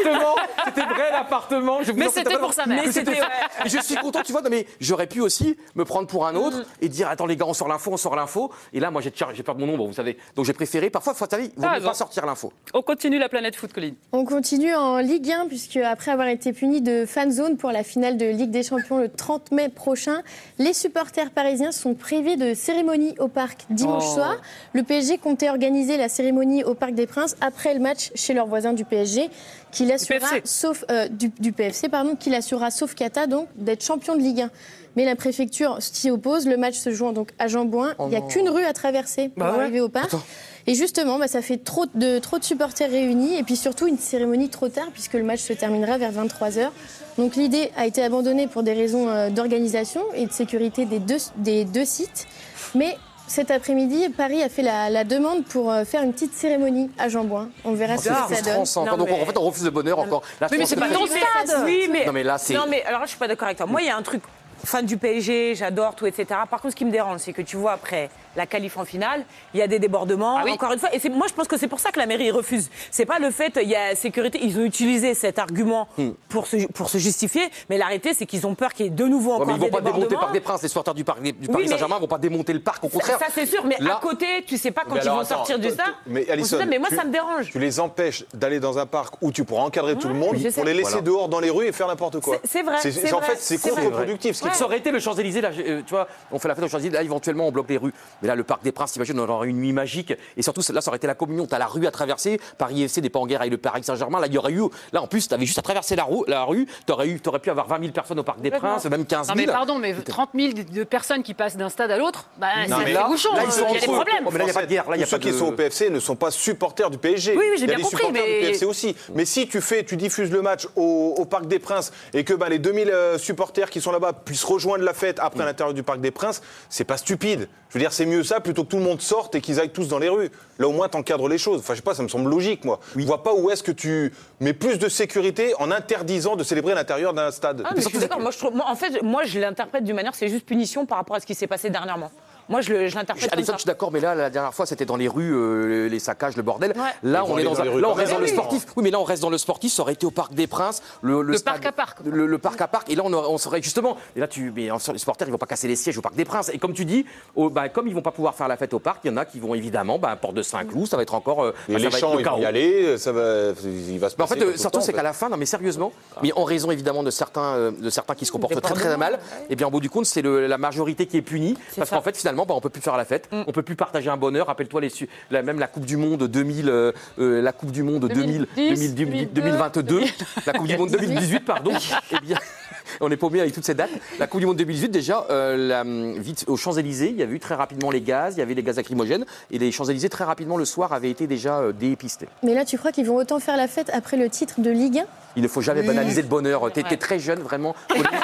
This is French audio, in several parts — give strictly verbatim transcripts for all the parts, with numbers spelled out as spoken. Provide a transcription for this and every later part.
l'appartement, c'était vrai l'appartement. Mais c'était pour sa mère. Mais c'était ouais. Et je suis content, tu vois, non, mais j'aurais pu aussi me prendre pour un autre mm. et dire attends les gars, on sort l'info, on sort l'info. Et là, moi j'ai, j'ai peur de mon nombre, vous savez. Donc j'ai préféré, parfois, faut savez, il vaut mieux pas sortir l'info. On continue la planète foot, Colline. On continue en Ligue un, puisque après avoir été puni de fan zone pour la finale de Ligue des Champions le trente mai prochain, les supporters parisiens sont privés de cérémonie au parc dimanche oh. soir. Le P S G comptait organiser la cérémonie au Parc des Princes après le match chez leurs voisins du P S G, qui l'assurera, sauf euh, du, du P F C, pardon, qui l'assurera, sauf Kata, donc d'être champion de Ligue un. Mais la préfecture s'y oppose. Le match se joue donc à Jean-Bouin. Oh Il n'y a qu'une rue à traverser pour bah arriver ouais. au parc. Attends. Et justement, bah, ça fait trop de, trop de supporters réunis et puis surtout une cérémonie trop tard puisque le match se terminera vers vingt-trois heures. Donc l'idée a été abandonnée pour des raisons euh, d'organisation et de sécurité des deux, des deux sites. Mais cet après-midi, Paris a fait la, la demande pour euh, faire une petite cérémonie à Jean-Bouin. On verra ce que ça donne. Non, donc mais... en fait, on refuse le bonheur encore. Là, oui, mais c'est pas ton stade. Oui, mais non, mais là, c'est. Non, mais alors, je suis pas d'accord avec toi. Moi, il y a un truc. Fan du P S G, j'adore tout, et cetera. Par contre, ce qui me dérange, c'est que tu vois, après la qualif en finale, il y a des débordements, ah oui. encore une fois. Et c'est, moi, je pense que c'est pour ça que la mairie refuse. C'est pas le fait, il y a sécurité, ils ont utilisé cet argument hmm. pour, se, pour se justifier, mais l'arrêté, c'est qu'ils ont peur qu'il y ait de nouveau encore ouais, des débordements. Ils vont pas démonter le Parc des Princes, les supporters du, parc, du oui, Paris Saint-Germain vont pas démonter le parc, au contraire. Ça, ça c'est sûr, mais là... à côté, tu sais pas quand ils vont attends, sortir du ça. Mais Alison, mais moi, tu, ça me dérange. Tu les empêches d'aller dans un parc où tu pourras encadrer tout le monde pour les laisser dehors dans les rues et faire n'importe quoi. C'est vrai. En fait, c'est contre-productif. Ça aurait été le Champs-Élysées, là, tu vois, on fait la fête aux Champs-Élysées, là, éventuellement, on bloque les rues. Mais là, le Parc des Princes, t'imagines, on aurait une nuit magique. Et surtout, là, ça aurait été la communion. T'as la rue à traverser. Paris F C n'est pas en guerre avec le Paris Saint-Germain. Là, il y aurait eu. Là, en plus, t'avais juste à traverser la rue. La rue t'aurais eu, t'aurais pu avoir vingt mille personnes au Parc des Princes, même quinze mille. Non, mais pardon, mais trente mille de personnes qui passent d'un stade à l'autre, bah, c'est un bouchon. Là, ils sont il y a des problèmes. Oh, mais là, il n'y a pas de guerre. Là, il y a ceux pas qui de... sont au P F C ne sont pas supporters du P S G. Oui, oui, j'ai il y a bien des compris, supporters mais... du P F C aussi. Mais si tu fais, tu diffuses le match au, au Parc des Princes et que bah, les deux mille euh, supporters qui sont là-bas puissent rejoindre la fête après à l'intérieur du Parc des Princes, c'est pas stupide. Je veux dire, c'est mieux ça plutôt que tout le monde sorte et qu'ils aillent tous dans les rues. Là, au moins, t'encadres les choses. Enfin, je sais pas, ça me semble logique, moi. Oui. Je vois pas où est-ce que tu mets plus de sécurité en interdisant de célébrer à l'intérieur d'un stade. Ah, mais je suis d'accord. Moi, je trouve, moi, en fait, moi, je l'interprète d'une manière, c'est juste punition par rapport à ce qui s'est passé dernièrement. Moi, je, le, je l'interprète comme Alison, ça. je suis d'accord, mais là, la dernière fois, c'était dans les rues, euh, les saccages, le bordel. Ouais. Là, on est dans, dans un, rues, là, on reste dans oui. le sportif. Oui, mais là, on reste dans le sportif. Ça aurait été au Parc des Princes, le, le, le stade, parc à parc. Le, le parc à parc. Et là, on, aurait, on serait justement. Et là, tu, mais les supporters, ils vont pas casser les sièges au Parc des Princes. Et comme tu dis, au, bah, comme ils vont pas pouvoir faire la fête au parc, il y en a qui vont évidemment, bah, Porte de Saint-Cloud, ça va être encore. Euh, et bah, les champs, ils vont y aller, ça va, il va se passer. En fait, surtout, c'est qu'à la fin, non, mais sérieusement, mais en raison évidemment de certains, euh, de certains qui se comportent très très mal. Et bien, au bout du compte, c'est la majorité qui est punie, parce qu'en fait, finalement, bah, on peut plus faire la fête, on peut plus partager un bonheur. Rappelle-toi les, la, même la Coupe du Monde deux mille, euh, la Coupe du Monde deux mille, deux mille, deux mille, deux mille vingt-deux, la Coupe du Monde deux mille dix-huit, pardon. Eh bien, on est paumé avec toutes ces dates. La Coupe du Monde deux mille dix-huit, déjà, euh, la, vite aux Champs-Élysées, il y avait eu très rapidement les gaz, il y avait les gaz lacrymogènes, et les Champs-Élysées très rapidement le soir avaient été déjà euh, dépistés. Mais là, tu crois qu'ils vont autant faire la fête après le titre de Ligue un ? Il ne faut jamais oui. banaliser le bonheur. T'es ouais. très jeune, vraiment.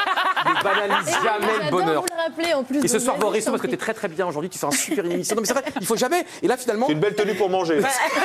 Ne banalise jamais le bonheur. Vous le rappeler, en plus et ce soir, va au resto parce que t'es très très bien aujourd'hui. Tu fais un super émission. Non mais c'est vrai, il faut jamais. Et là finalement. C'est une belle tenue pour manger.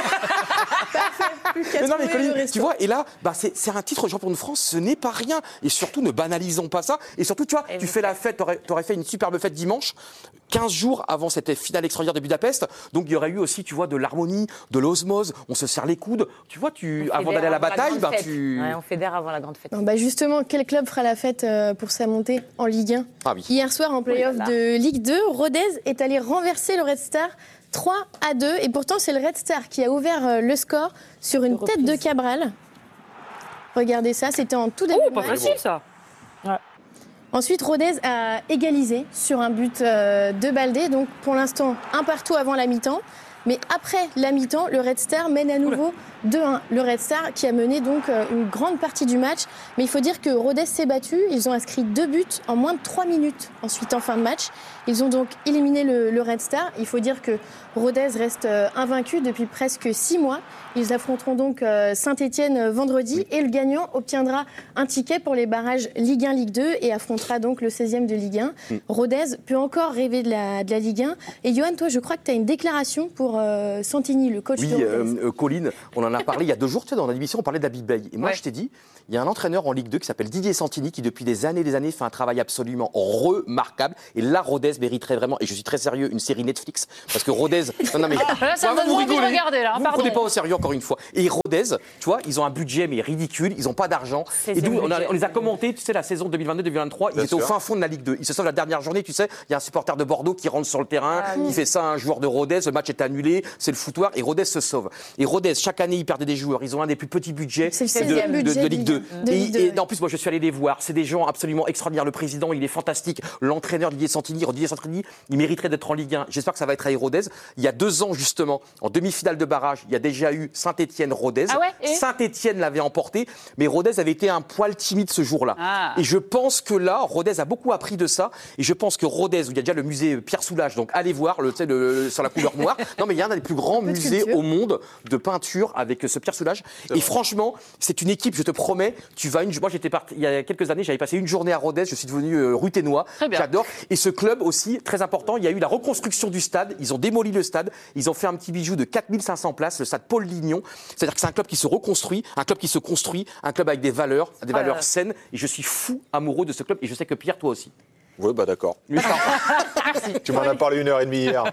mais non mais Colline, tu vois. Et là, bah c'est, c'est un titre champion de France. Ce n'est pas rien. Et surtout, ne banalisons pas ça. Et surtout, tu vois, et tu fais la fête. T'aurais, t'aurais fait une superbe fête dimanche, quinze jours avant cette finale extraordinaire de Budapest. Donc il y aurait eu aussi, tu vois, de l'harmonie, de l'osmose. On se serre les coudes. Tu vois, tu avant d'aller à la bataille, bah tu. Ouais, on fédère avant la grande fête. Non, bah justement, quel club fera la fête euh, pour sa montée en Ligue un ? Ah oui. Hier soir, en play-off oui, de Ligue deux, Rodez est allé renverser le Red Star trois à deux. Et pourtant, c'est le Red Star qui a ouvert euh, le score sur une tête de Cabral. Regardez ça, c'était en tout début oh, de match. Pas facile, ça. Ouais. Ensuite, Rodez a égalisé sur un but euh, de Baldé. Donc, pour l'instant, un partout avant la mi-temps. Mais après la mi-temps, le Red Star mène à nouveau deux un. Le Red Star qui a mené donc une grande partie du match. Mais il faut dire que Rodez s'est battu. Ils ont inscrit deux buts en moins de trois minutes ensuite en fin de match. Ils ont donc éliminé le, le Red Star. Il faut dire que Rodez reste invaincu depuis presque six mois. Ils affronteront donc Saint-Étienne vendredi et le gagnant obtiendra un ticket pour les barrages Ligue un, Ligue deux et affrontera donc le seizième de Ligue un. Mm. Rodez peut encore rêver de la, de la Ligue un. Et Johan, toi, je crois que tu as une déclaration pour pour euh, Santini, le coach oui, de Rodez. euh, euh, Colline, on en a parlé il y a deux jours, tu sais, dans l'émission, on parlait d'Habib Beye. Et moi, Ouais. je t'ai dit, il y a un entraîneur en Ligue deux qui s'appelle Didier Santini, qui depuis des années et des années fait un travail absolument remarquable. Et là, Rodez mériterait vraiment, et je suis très sérieux, une série Netflix. Parce que Rodez. Non, non, mais. Là, ça me Ouais, donne vous envie de rigolez. regarder, là, Vous ne pardon. prenez pas au sérieux, encore une fois. Et Rodez, tu vois, ils ont un budget, mais ridicule, ils n'ont pas d'argent. C'est Et nous, on, a- budget. on les a commentés, tu sais, la saison deux mille vingt-deux deux mille vingt-trois, ils Bien étaient au sûr. fin fond de la Ligue deux. Ils se sauvent la dernière journée, tu sais, il y a un supporter de Bordeaux qui rentre sur le terrain, il fait ça à un joueur de Rodez, le match est annulé, c'est le foutoir, et Rodez se sauve. Et Rodez, chaque année, ils perdent des joueurs, ils ont un des plus petits budgets C'est le de, seizième de- de- budget de Ligue deux. de Et, Ligue deux, et ouais. en plus, moi, je suis allé les voir, c'est des gens absolument extraordinaires. Le président, il est fantastique. L'entraîneur Didier Santini, Didier Santini, il mériterait d'être en Ligue un. J'espère que ça va être à Rodez. Il y a deux ans, justement, en demi-finale de barrage, il y a déjà eu Saint-Étienne-Rodez. Ah ouais, et Saint-Étienne l'avait emporté, mais Rodez avait été un poil timide ce jour-là. Ah. Et je pense que là, Rodez a beaucoup appris de ça. Et je pense que Rodez, où il y a déjà le musée Pierre Soulages, donc allez voir le, tu sais, le, sur la couleur noire. Non, mais il y a un des plus grands peu de musées culture. au monde de peinture avec ce Pierre Soulages. Et franchement, c'est une équipe, je te promets, tu vas une. Moi, j'étais parti, il y a quelques années, j'avais passé une journée à Rodez, je suis devenu euh, ruténois. Très bien. J'adore. Et ce club aussi, très important, il y a eu la reconstruction du stade. Ils ont démoli le stade. Ils ont fait un petit bijou de quatre mille cinq cents places, le stade Paul Lignon. C'est-à-dire que c'est un club qui se reconstruit, un club qui se construit, un club avec des valeurs, des valeurs là. saines. Et je suis fou amoureux de ce club. Et je sais que Pierre, toi aussi. Oui, bah d'accord. Tu m'en as parlé une heure et demie hier.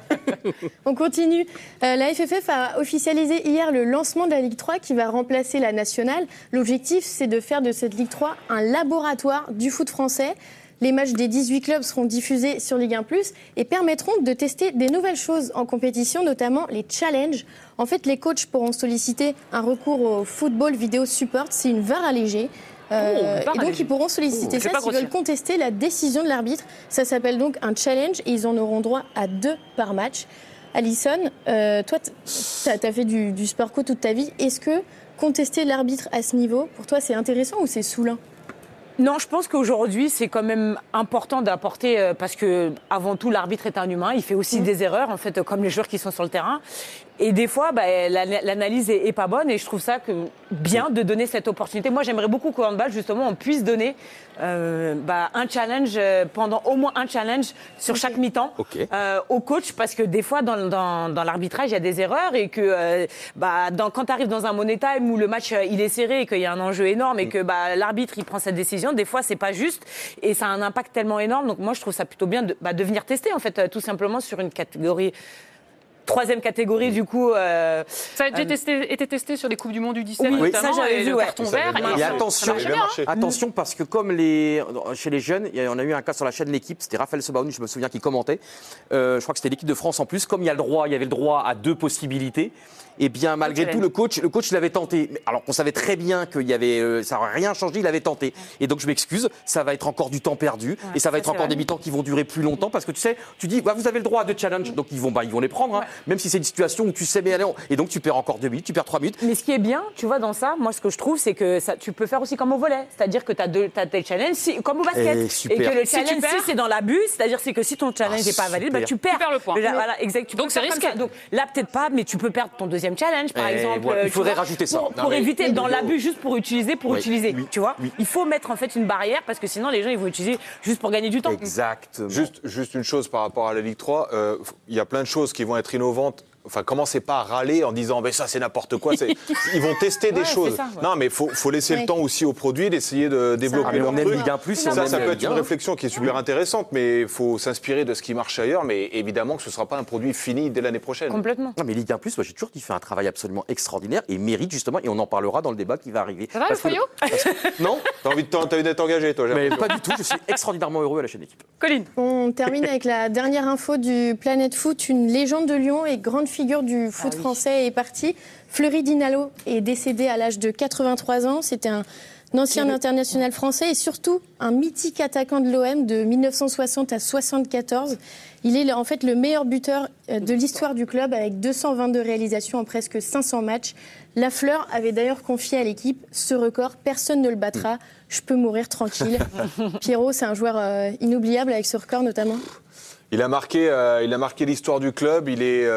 On continue. Euh, la F F F a officialisé hier le lancement de la Ligue trois qui va remplacer la nationale. L'objectif, c'est de faire de cette Ligue trois un laboratoire du foot français. Les matchs des dix-huit clubs seront diffusés sur Ligue un plus, et permettront de tester des nouvelles choses en compétition, notamment les challenges. En fait, les coachs pourront solliciter un recours au football vidéo support, c'est une V A R allégée. Euh, Oh, une V A R et donc, allégée. ils pourront solliciter Oh, c'est ça pas s'ils grossier. veulent contester la décision de l'arbitre. Ça s'appelle donc un challenge et ils en auront droit à deux par match. Alison, euh, toi, tu as fait du, du sport co toute ta vie. Est-ce que contester l'arbitre à ce niveau, pour toi, c'est intéressant ou c'est saoulant ? Non, je pense qu'aujourd'hui, c'est quand même important d'apporter, euh, parce que avant tout, l'arbitre est un humain, il fait aussi des erreurs, en fait, euh, comme les joueurs qui sont sur le terrain. Et des fois, bah, la- l'analyse est, est pas bonne, et je trouve ça que bien de donner cette opportunité. Moi, j'aimerais beaucoup qu'au handball, justement, on puisse donner euh, bah, un challenge, euh, pendant au moins un challenge sur chaque mi-temps Ok. euh, au coach, parce que des fois, dans, dans, dans l'arbitrage, il y a des erreurs, et que euh, bah, dans, quand tu arrives dans un money time où le match euh, il est serré et qu'il y a un enjeu énorme, et que bah, l'arbitre il prend cette décision, des fois, c'est pas juste, et ça a un impact tellement énorme. Donc moi, je trouve ça plutôt bien de, bah, de venir tester, en fait, euh, tout simplement sur une catégorie. Troisième catégorie, du coup. Euh, Ça a déjà testé- été testé sur les Coupes du Monde du dix-sept, Oui, notamment, ça, j'avais et vu, le ouais. carton Ça vert. avait bien et Et marché. attention, Ça avait bien marché. attention parce que comme les, chez les jeunes, il y a- on a eu un cas sur la chaîne L'équipe, c'était Raphaël Sebaoun, je me souviens, qui commentait. Euh, je crois que c'était l'équipe de France en plus. Comme il y a le droit, il y avait le droit à deux possibilités. Et bien malgré Ok. tout, le coach, le coach l'avait tenté. Mais alors qu'on savait très bien qu'il y avait, euh, ça n'aurait rien changé, il avait tenté. Et donc je m'excuse, ça va être encore du temps perdu, et ça va ça, être c'est encore vrai. des mi-temps qui vont durer plus longtemps parce que tu sais, tu dis, bah, vous avez le droit à deux challenges, donc ils vont, bah, ils vont les prendre, hein. Même si c'est une situation où tu sais, mais allez, on- et donc tu perds encore deux minutes, tu perds trois minutes. Mais ce qui est bien, tu vois, dans ça, moi, ce que je trouve, c'est que ça, tu peux faire aussi comme au volley. C'est-à-dire que tu as des challenges, si- comme au basket. Eh, super. Et que le Si tu challenge, perds- si c'est dans l'abus, c'est-à-dire c'est que si ton challenge n'est Ah, pas valide, bah, super. tu perds. Tu perds le point. Déjà, voilà, exact. Tu Donc, peux c'est faire comme risqué. ça. Donc là, peut-être pas, mais tu peux perdre ton deuxième challenge, par Eh, exemple. voilà, il tu faudrait vois, rajouter ça. Pour, Non, pour mais- éviter dans l'abus, juste pour utiliser, pour Oui, utiliser. oui, Tu vois, oui. il faut mettre en fait une barrière, parce que sinon, les gens, ils vont utiliser juste pour gagner du temps. Exactement. Juste, juste une chose par rapport à la Ligue trois, euh, il y a plein de choses qui vont être innovantes. Enfin, commencez pas à râler en disant ben ça c'est n'importe quoi. C'est- Ils vont tester des Ouais, choses. c'est ça, ouais. Non, mais faut, faut laisser Ouais. le temps aussi aux produits, d'essayer de développer Ah, mais leur on aime truc. Ligue un plus, Ça, on ça, aime peut être Ligue un. une réflexion qui est super intéressante, mais il faut s'inspirer de ce qui marche ailleurs. Mais évidemment que ce ne sera pas un produit fini dès l'année prochaine. Complètement. Non, mais Ligue un plus, moi j'ai toujours dit fait un travail absolument extraordinaire et mérite justement, et on en parlera dans le débat qui va arriver. Ça va, le Parce que Foyot parce que- Non, T'as envie de- t'as envie d'être engagé, toi, j'ai mais l'impression. pas du tout. Je suis extraordinairement heureux à la chaîne d'équipe. Colline. On termine avec la dernière info du Planète Foot. Une légende de Lyon et grande figure du foot français est partie. Fleury Dinalo est décédé à l'âge de quatre-vingt-trois ans. C'était un ancien international français et surtout un mythique attaquant de l'O M de mille neuf cent soixante à soixante-quatorze. Il est en fait le meilleur buteur de l'histoire du club avec deux cent vingt-deux réalisations en presque cinq cents matchs. Lafleur avait d'ailleurs confié à l'équipe ce record. Personne ne le battra. Je peux mourir tranquille. Pierrot, c'est un joueur euh, inoubliable avec ce record notamment. Il a marqué, euh, il a marqué l'histoire du club. Il est,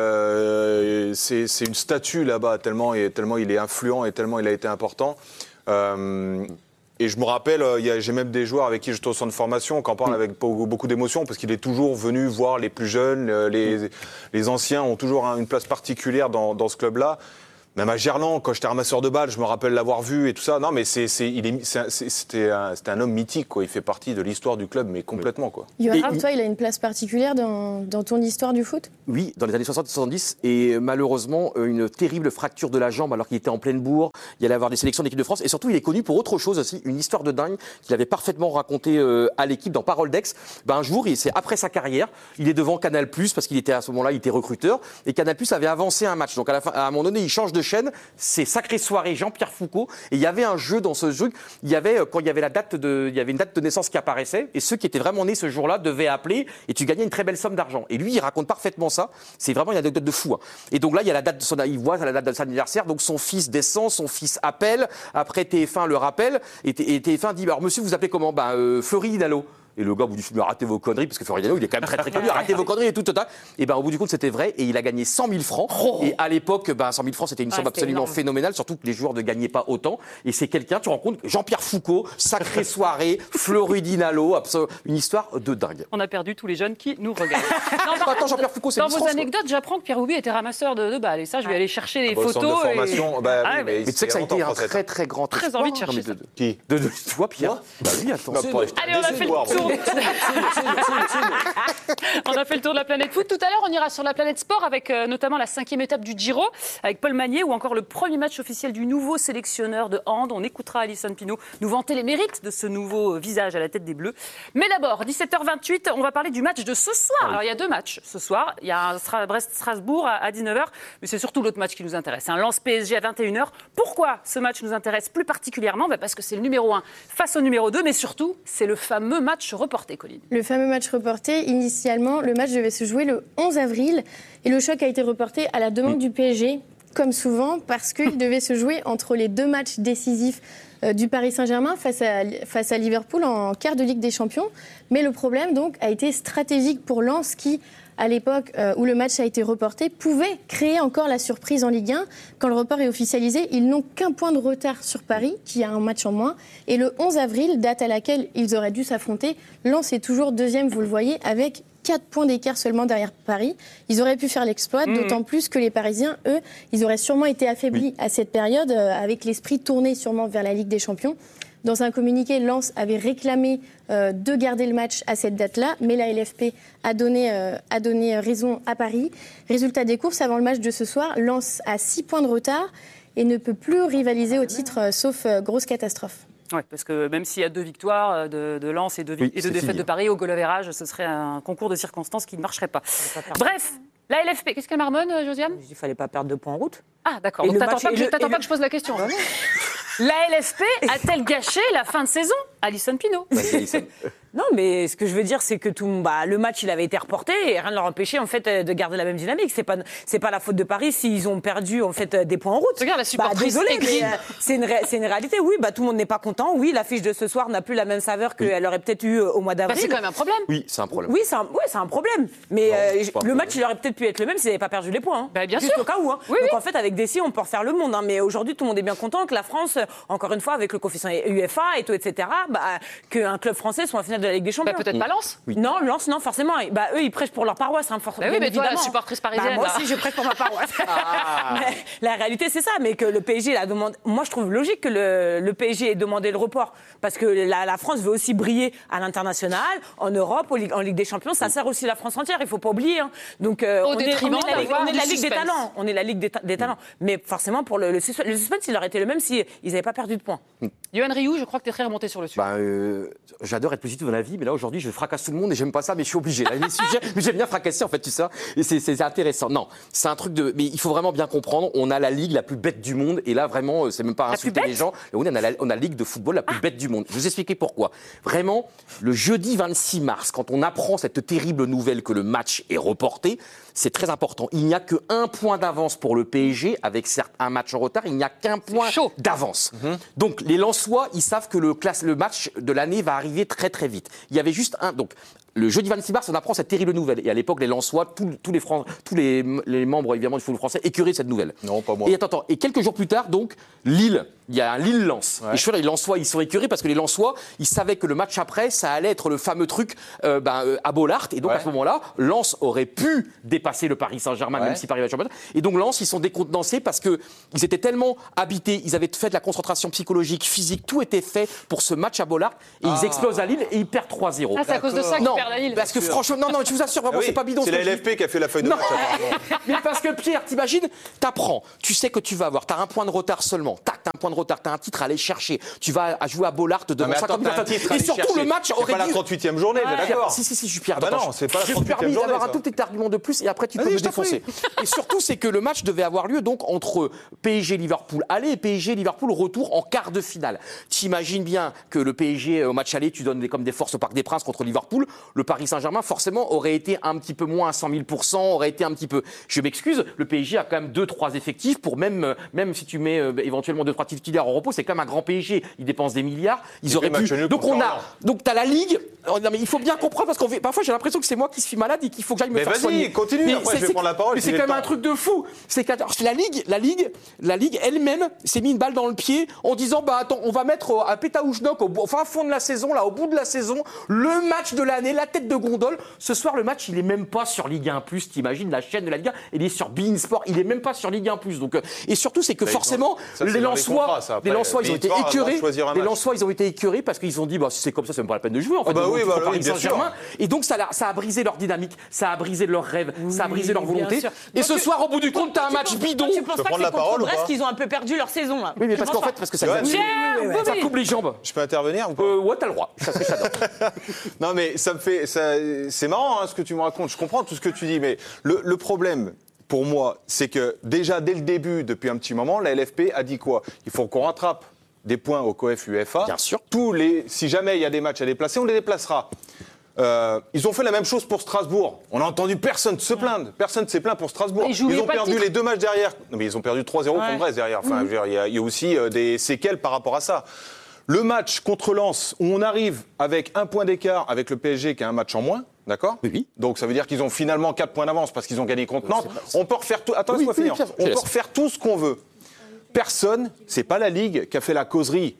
euh, c'est, c'est une statue là-bas tellement, et, tellement il est influent et tellement il a été important. Euh, Et je me rappelle, euh, y a, j'ai même des joueurs avec qui j'étais au centre de formation qui en parlent avec beaucoup, beaucoup d'émotion parce qu'il est toujours venu voir les plus jeunes, euh, les, les anciens ont toujours hein, une place particulière dans, dans ce club-là. Même à Gerland, quand j'étais ramasseur de balles, je me rappelle l'avoir vu et tout ça. Non, mais c'est, c'est, il est, c'est, c'était, un, c'était un homme mythique, quoi. Il fait partie de l'histoire du club, mais complètement, quoi. Yoram, toi, il a une place particulière dans, dans ton histoire du foot ? Oui, dans les années soixante soixante-dix, et malheureusement, une terrible fracture de la jambe alors qu'il était en pleine bourre. Il allait avoir des sélections d'équipe de France, et surtout, il est connu pour autre chose aussi, une histoire de dingue qu'il avait parfaitement racontée euh, à l'équipe dans Parole d'Aix. Ben, un jour, il, c'est après sa carrière, il est devant Canal+, parce qu'il était à ce moment-là, il était recruteur, et Canal+ avait avancé un match. Donc à, la fin, à un moment donné, il change de chaîne. C'est Sacrée Soirée, Jean-Pierre Foucault. Et il y avait un jeu dans ce jeu. Il y avait, quand il y avait la date de, il y avait une date de naissance qui apparaissait. Et ceux qui étaient vraiment nés ce jour-là devaient appeler. Et tu gagnais une très belle somme d'argent. Et lui, il raconte parfaitement ça. C'est vraiment une anecdote de fou. Hein. Et donc là, il y a la date de son, il voit la date de son anniversaire. Donc son fils descend, son fils appelle. Après, T F un le rappelle. Et T F un dit, alors monsieur, vous appelez comment? Ben, euh, Fleury Dinalo. Et le gars, au bout du film, arrêtez vos conneries, parce que Floriano, il est quand même très très connu, arrêtez vos conneries et tout, tout, tout. Et ben, au bout du compte, c'était vrai, et il a gagné cent mille francs. Oh. Et à l'époque, ben, cent mille francs, c'était une somme ah, absolument énorme. Phénoménale, surtout que les joueurs ne gagnaient pas autant. Et c'est quelqu'un, tu rencontres Jean-Pierre Foucault, Sacrée Soirée, Fleury Dinalo, une histoire de dingue. On a perdu tous les jeunes qui nous regardent. Non, non, attends, Jean-Pierre Foucault, c'est Dans vos anecdotes, j'apprends que Pierre Houby était ramasseur de, de balles. Et ça, je vais aller chercher les ah, bah, photos. De formation, et... bah, ah, oui, mais, mais tu sais que ça a été un très très grand. Très envie de chercher ça. Qui de, de, toi, Pierre. Bah oui, attends. Allez, on a fait le tour. On a fait le tour de la planète foot. Tout à l'heure, on ira sur la planète sport avec euh, notamment la cinquième étape du Giro avec Paul Magnier ou encore le premier match officiel du nouveau sélectionneur de hand. On écoutera Alison Pinault nous vanter les mérites de ce nouveau visage à la tête des Bleus. Mais d'abord, dix-sept heures vingt-huit, on va parler du match de ce soir. Alors, il y a deux matchs ce soir. Il y a un Brest-Strasbourg à dix-neuf heures, mais c'est surtout l'autre match qui nous intéresse. C'est un Lens P S G à vingt et une heures. Pourquoi ce match nous intéresse plus particulièrement? bah Parce que c'est le numéro un face au numéro deux, mais surtout, c'est le fameux match reporté, Colline. Le fameux match reporté. Initialement, le match devait se jouer le onze avril et le choc a été reporté à la demande du P S G, comme souvent, parce qu'il devait se jouer entre les deux matchs décisifs euh, du Paris Saint-Germain face à, face à Liverpool en quart de Ligue des Champions. Mais le problème donc a été stratégique pour Lens qui, à l'époque euh, où le match a été reporté, pouvait créer encore la surprise en Ligue un. Quand le report est officialisé, ils n'ont qu'un point de retard sur Paris, qui a un match en moins. Et le onze avril, date à laquelle ils auraient dû s'affronter, Lens est toujours deuxième, vous le voyez, avec quatre points d'écart seulement derrière Paris. Ils auraient pu faire l'exploit, mmh. d'autant plus que les Parisiens, eux, ils auraient sûrement été affaiblis oui. à cette période, euh, avec l'esprit tourné sûrement vers la Ligue des Champions. Dans un communiqué, Lens avait réclamé euh, de garder le match à cette date-là, mais la L F P a donné, euh, a donné raison à Paris. Résultat des courses, avant le match de ce soir, Lens a six points de retard et ne peut plus rivaliser au titre, euh, sauf euh, grosse catastrophe. Oui, parce que même s'il y a deux victoires de, de Lens et deux, oui, et deux défaites fini. de Paris au goal average, ce serait un concours de circonstances qui ne marcherait pas. pas Bref, la L F P, qu'est-ce qu'elle marmonne, Josiane? Il fallait pas perdre de points en route. Ah, d'accord. Donc t'attends pas, que je, pas que je pose la question. Hein. La L F P a-t-elle gâché la fin de saison? Alison Pinault. Non, mais ce que je veux dire, c'est que tout, bah, le match, il avait été reporté et rien ne leur empêchait en fait de garder la même dynamique. C'est pas, c'est pas la faute de Paris s'ils ont perdu en fait des points en route. Regarde, la supportrice bah, désolé, mais, euh, c'est une, ré- c'est une réalité. Oui, bah tout le monde n'est pas content. Oui, l'affiche de ce soir n'a plus la même saveur qu'elle oui. aurait peut-être eu au mois d'avril. Bah, c'est quand même un problème. Oui, c'est un problème. Oui, c'est un, ouais, c'est un problème. Mais non, euh, le problème. match, il aurait peut-être pu être le même s'ils n'avaient pas perdu les points. Hein. Bah, bien Juste sûr. au cas où. Hein. Oui, Donc oui. en fait, avec Dessy, on peut refaire le monde. Hein. Mais aujourd'hui, tout le monde est bien content que la France, encore une fois, avec le coefficient U F A et tout, et cetera, bah, qu'un club français soit en finale de la Ligue des Champions. Bah, peut-être pas Lens. Oui. Non, Lens, non, forcément. Bah, eux, ils prêchent pour leur paroisse, hein, forcément. Bah oui, mais toi, la supportrice parisienne. Bah, moi aussi, je prêche pour ma paroisse. Ah. Mais la réalité, c'est ça. Mais que le P S G la demande. Moi, je trouve logique que le, le P S G ait demandé le report. Parce que la, la France veut aussi briller à l'international, en Europe, en Ligue des Champions. Ça sert aussi la France entière. Il ne faut pas oublier. Hein. Donc, euh, on, est, on, est la, on est de la Ligue des talents. On est la Ligue des, ta- des talents. Mais forcément, pour le, le, suspense, le suspense, il aurait été le même s'ils n'avaient pas perdu de points. Yoann Rioux, je crois que tu es très remonté sur le sujet. Bah, euh, j'adore être positif dans la vie, mais là, aujourd'hui, je fracasse tout le monde et j'aime pas ça, mais je suis obligé. Là, les sujets, mais j'aime bien fracasser, en fait, tu sais. Et c'est, c'est intéressant. Non, c'est un truc de. Mais il faut vraiment bien comprendre, on a la ligue la plus bête du monde, et là, vraiment, c'est même pas insulter les gens. On a la, on a la ligue de football la plus ah. bête du monde. Je vais vous expliquer pourquoi. Vraiment, le jeudi vingt-six mars, quand on apprend cette terrible nouvelle que le match est reporté, c'est très important. Il n'y a qu'un point d'avance pour le P S G, avec certes un match en retard, il n'y a qu'un point d'avance. Mmh. Donc, les Lensois, ils savent que le, classe, le match de l'année va arriver très très vite. Il y avait juste un. Donc, le jeudi vingt-six mars, on apprend cette terrible nouvelle. Et à l'époque, les Lensois, tous, tous, les, Fran- tous les, les membres évidemment du football français écœuraient cette nouvelle. Non, pas moi. Et attends, attends. Et quelques jours plus tard, donc, Lille il y a un Lille-Lens. Ouais. Et je suis là, les Lensois, ils sont écœurés parce que les Lensois, ils savaient que le match après, ça allait être le fameux truc euh, ben, euh, à Bollaert. Et donc, ouais. à ce moment-là, Lens aurait pu dépasser le Paris Saint-Germain, ouais. même si Paris va être champion. Et donc, Lens, ils sont décontenancés parce qu'ils étaient tellement habités, ils avaient fait de la concentration psychologique, physique, tout était fait pour ce match à Bollaert. Et ah. ils explosent à Lille et ils perdent trois zéro. Ah, c'est à cause de ça qu'ils perdent à Lille. Parce que franchement, non, non, je vous assure, vraiment, ah oui, c'est pas bidon. C'est la L F P qui a fait la feuille de non. match. Mais parce que Pierre, t'imagines, t'apprends, tu sais que tu vas avoir, t'as un point de retard seulement, tac, t'as un point de retard, t'as un titre à aller chercher, tu vas à jouer à Bollaert devant cinquante mille personnes. Et surtout, le match aurait dû. C'est pas la trente-huitième journée, ouais. d'accord. Si, si, si, je suis Pierre. Ah bah non, c'est pas la trente-huitième journée. Je me permets d'avoir un tout petit argument de plus et après tu peux me défoncer. Et surtout, c'est que le match devait avoir lieu donc entre P S G-Liverpool aller et P S G-Liverpool retour en quart de finale. T'imagines bien que le P S G au match aller, tu donnes des, comme des forces au Parc des Princes contre Liverpool. Le Paris Saint-Germain, forcément, aurait été un petit peu moins à cent mille pour cent, aurait été un petit peu. Je m'excuse, le P S G a quand même deux trois effectifs pour même, même si tu mets euh, éventuellement deux trois titulaires en repos, c'est quand même un grand P S G. Ils dépensent des milliards. Ils auraient pu. Donc on a. Donc t'as la Ligue. Non, mais il faut bien comprendre parce qu'on fait. Parfois j'ai l'impression que c'est moi qui suis malade et qu'il faut que j'aille me mais faire soigner. Vas-y, continue. Mais après je vais prendre la parole. Mais c'est quand même un truc de fou. C'est que la Ligue, la Ligue, la Ligue elle-même s'est mis une balle dans le pied en disant bah attends, on va mettre à Pétaouchnok au fin fond de la saison, là au bout de la saison, le match de l'année, la tête de gondole. Ce soir le match il est même pas sur Ligue un plus. T'imagines la chaîne de la Ligue un, il est sur beIN Sport, il est même pas sur Ligue un plus. Donc et surtout c'est que bah, forcément ont... les Lensois, les Lensois ils ont été écœurés. Les Lensois ils ont été écœurés parce qu'ils ont dit bah si c'est comme ça c'est même pas la peine de jouer en fait. Oh bah oui, bah, Paris oui, Saint-Germain. Et donc ça a, ça a brisé leur dynamique, ça a brisé leur rêve, oui, ça a brisé leur volonté. Et ce soir, au bout du compte, t'as un match bidon. Tu penses pas que c'est contre Brest qu'ils ont un peu perdu leur saison là? Oui, mais parce qu'en fait, parce que ça coupe les jambes. Je peux intervenir ou pas? euh, Ouais, t'as le droit. Ça, j'adore. Non, mais ça me fait, ça, c'est marrant hein, ce que tu me racontes. Je comprends tout ce que tu dis, mais le, le problème. Pour moi, c'est que déjà dès le début, depuis un petit moment, la L F P a dit quoi? Il faut qu'on rattrape des points au C O F UEFA. Bien sûr. Tous les, si jamais il y a des matchs à déplacer, on les déplacera. Euh, ils ont fait la même chose pour Strasbourg. On n'a entendu personne se plaindre. Personne ne s'est plaint pour Strasbourg. Ils, ils ont perdu les deux matchs derrière. Non, mais ils ont perdu trois zéro ouais. contre Brest derrière. Enfin, mmh. il y, a, il y a aussi euh, des séquelles par rapport à ça. Le match contre Lens, où on arrive avec un point d'écart avec le P S G qui a un match en moins. D'accord ? Oui. Donc ça veut dire qu'ils ont finalement quatre points d'avance parce qu'ils ont gagné contre Nantes. On peut refaire tout. Attends, laisse-moi oui, finir. Oui, on peut refaire tout ce qu'on veut. Personne, c'est pas la Ligue qui a fait la causerie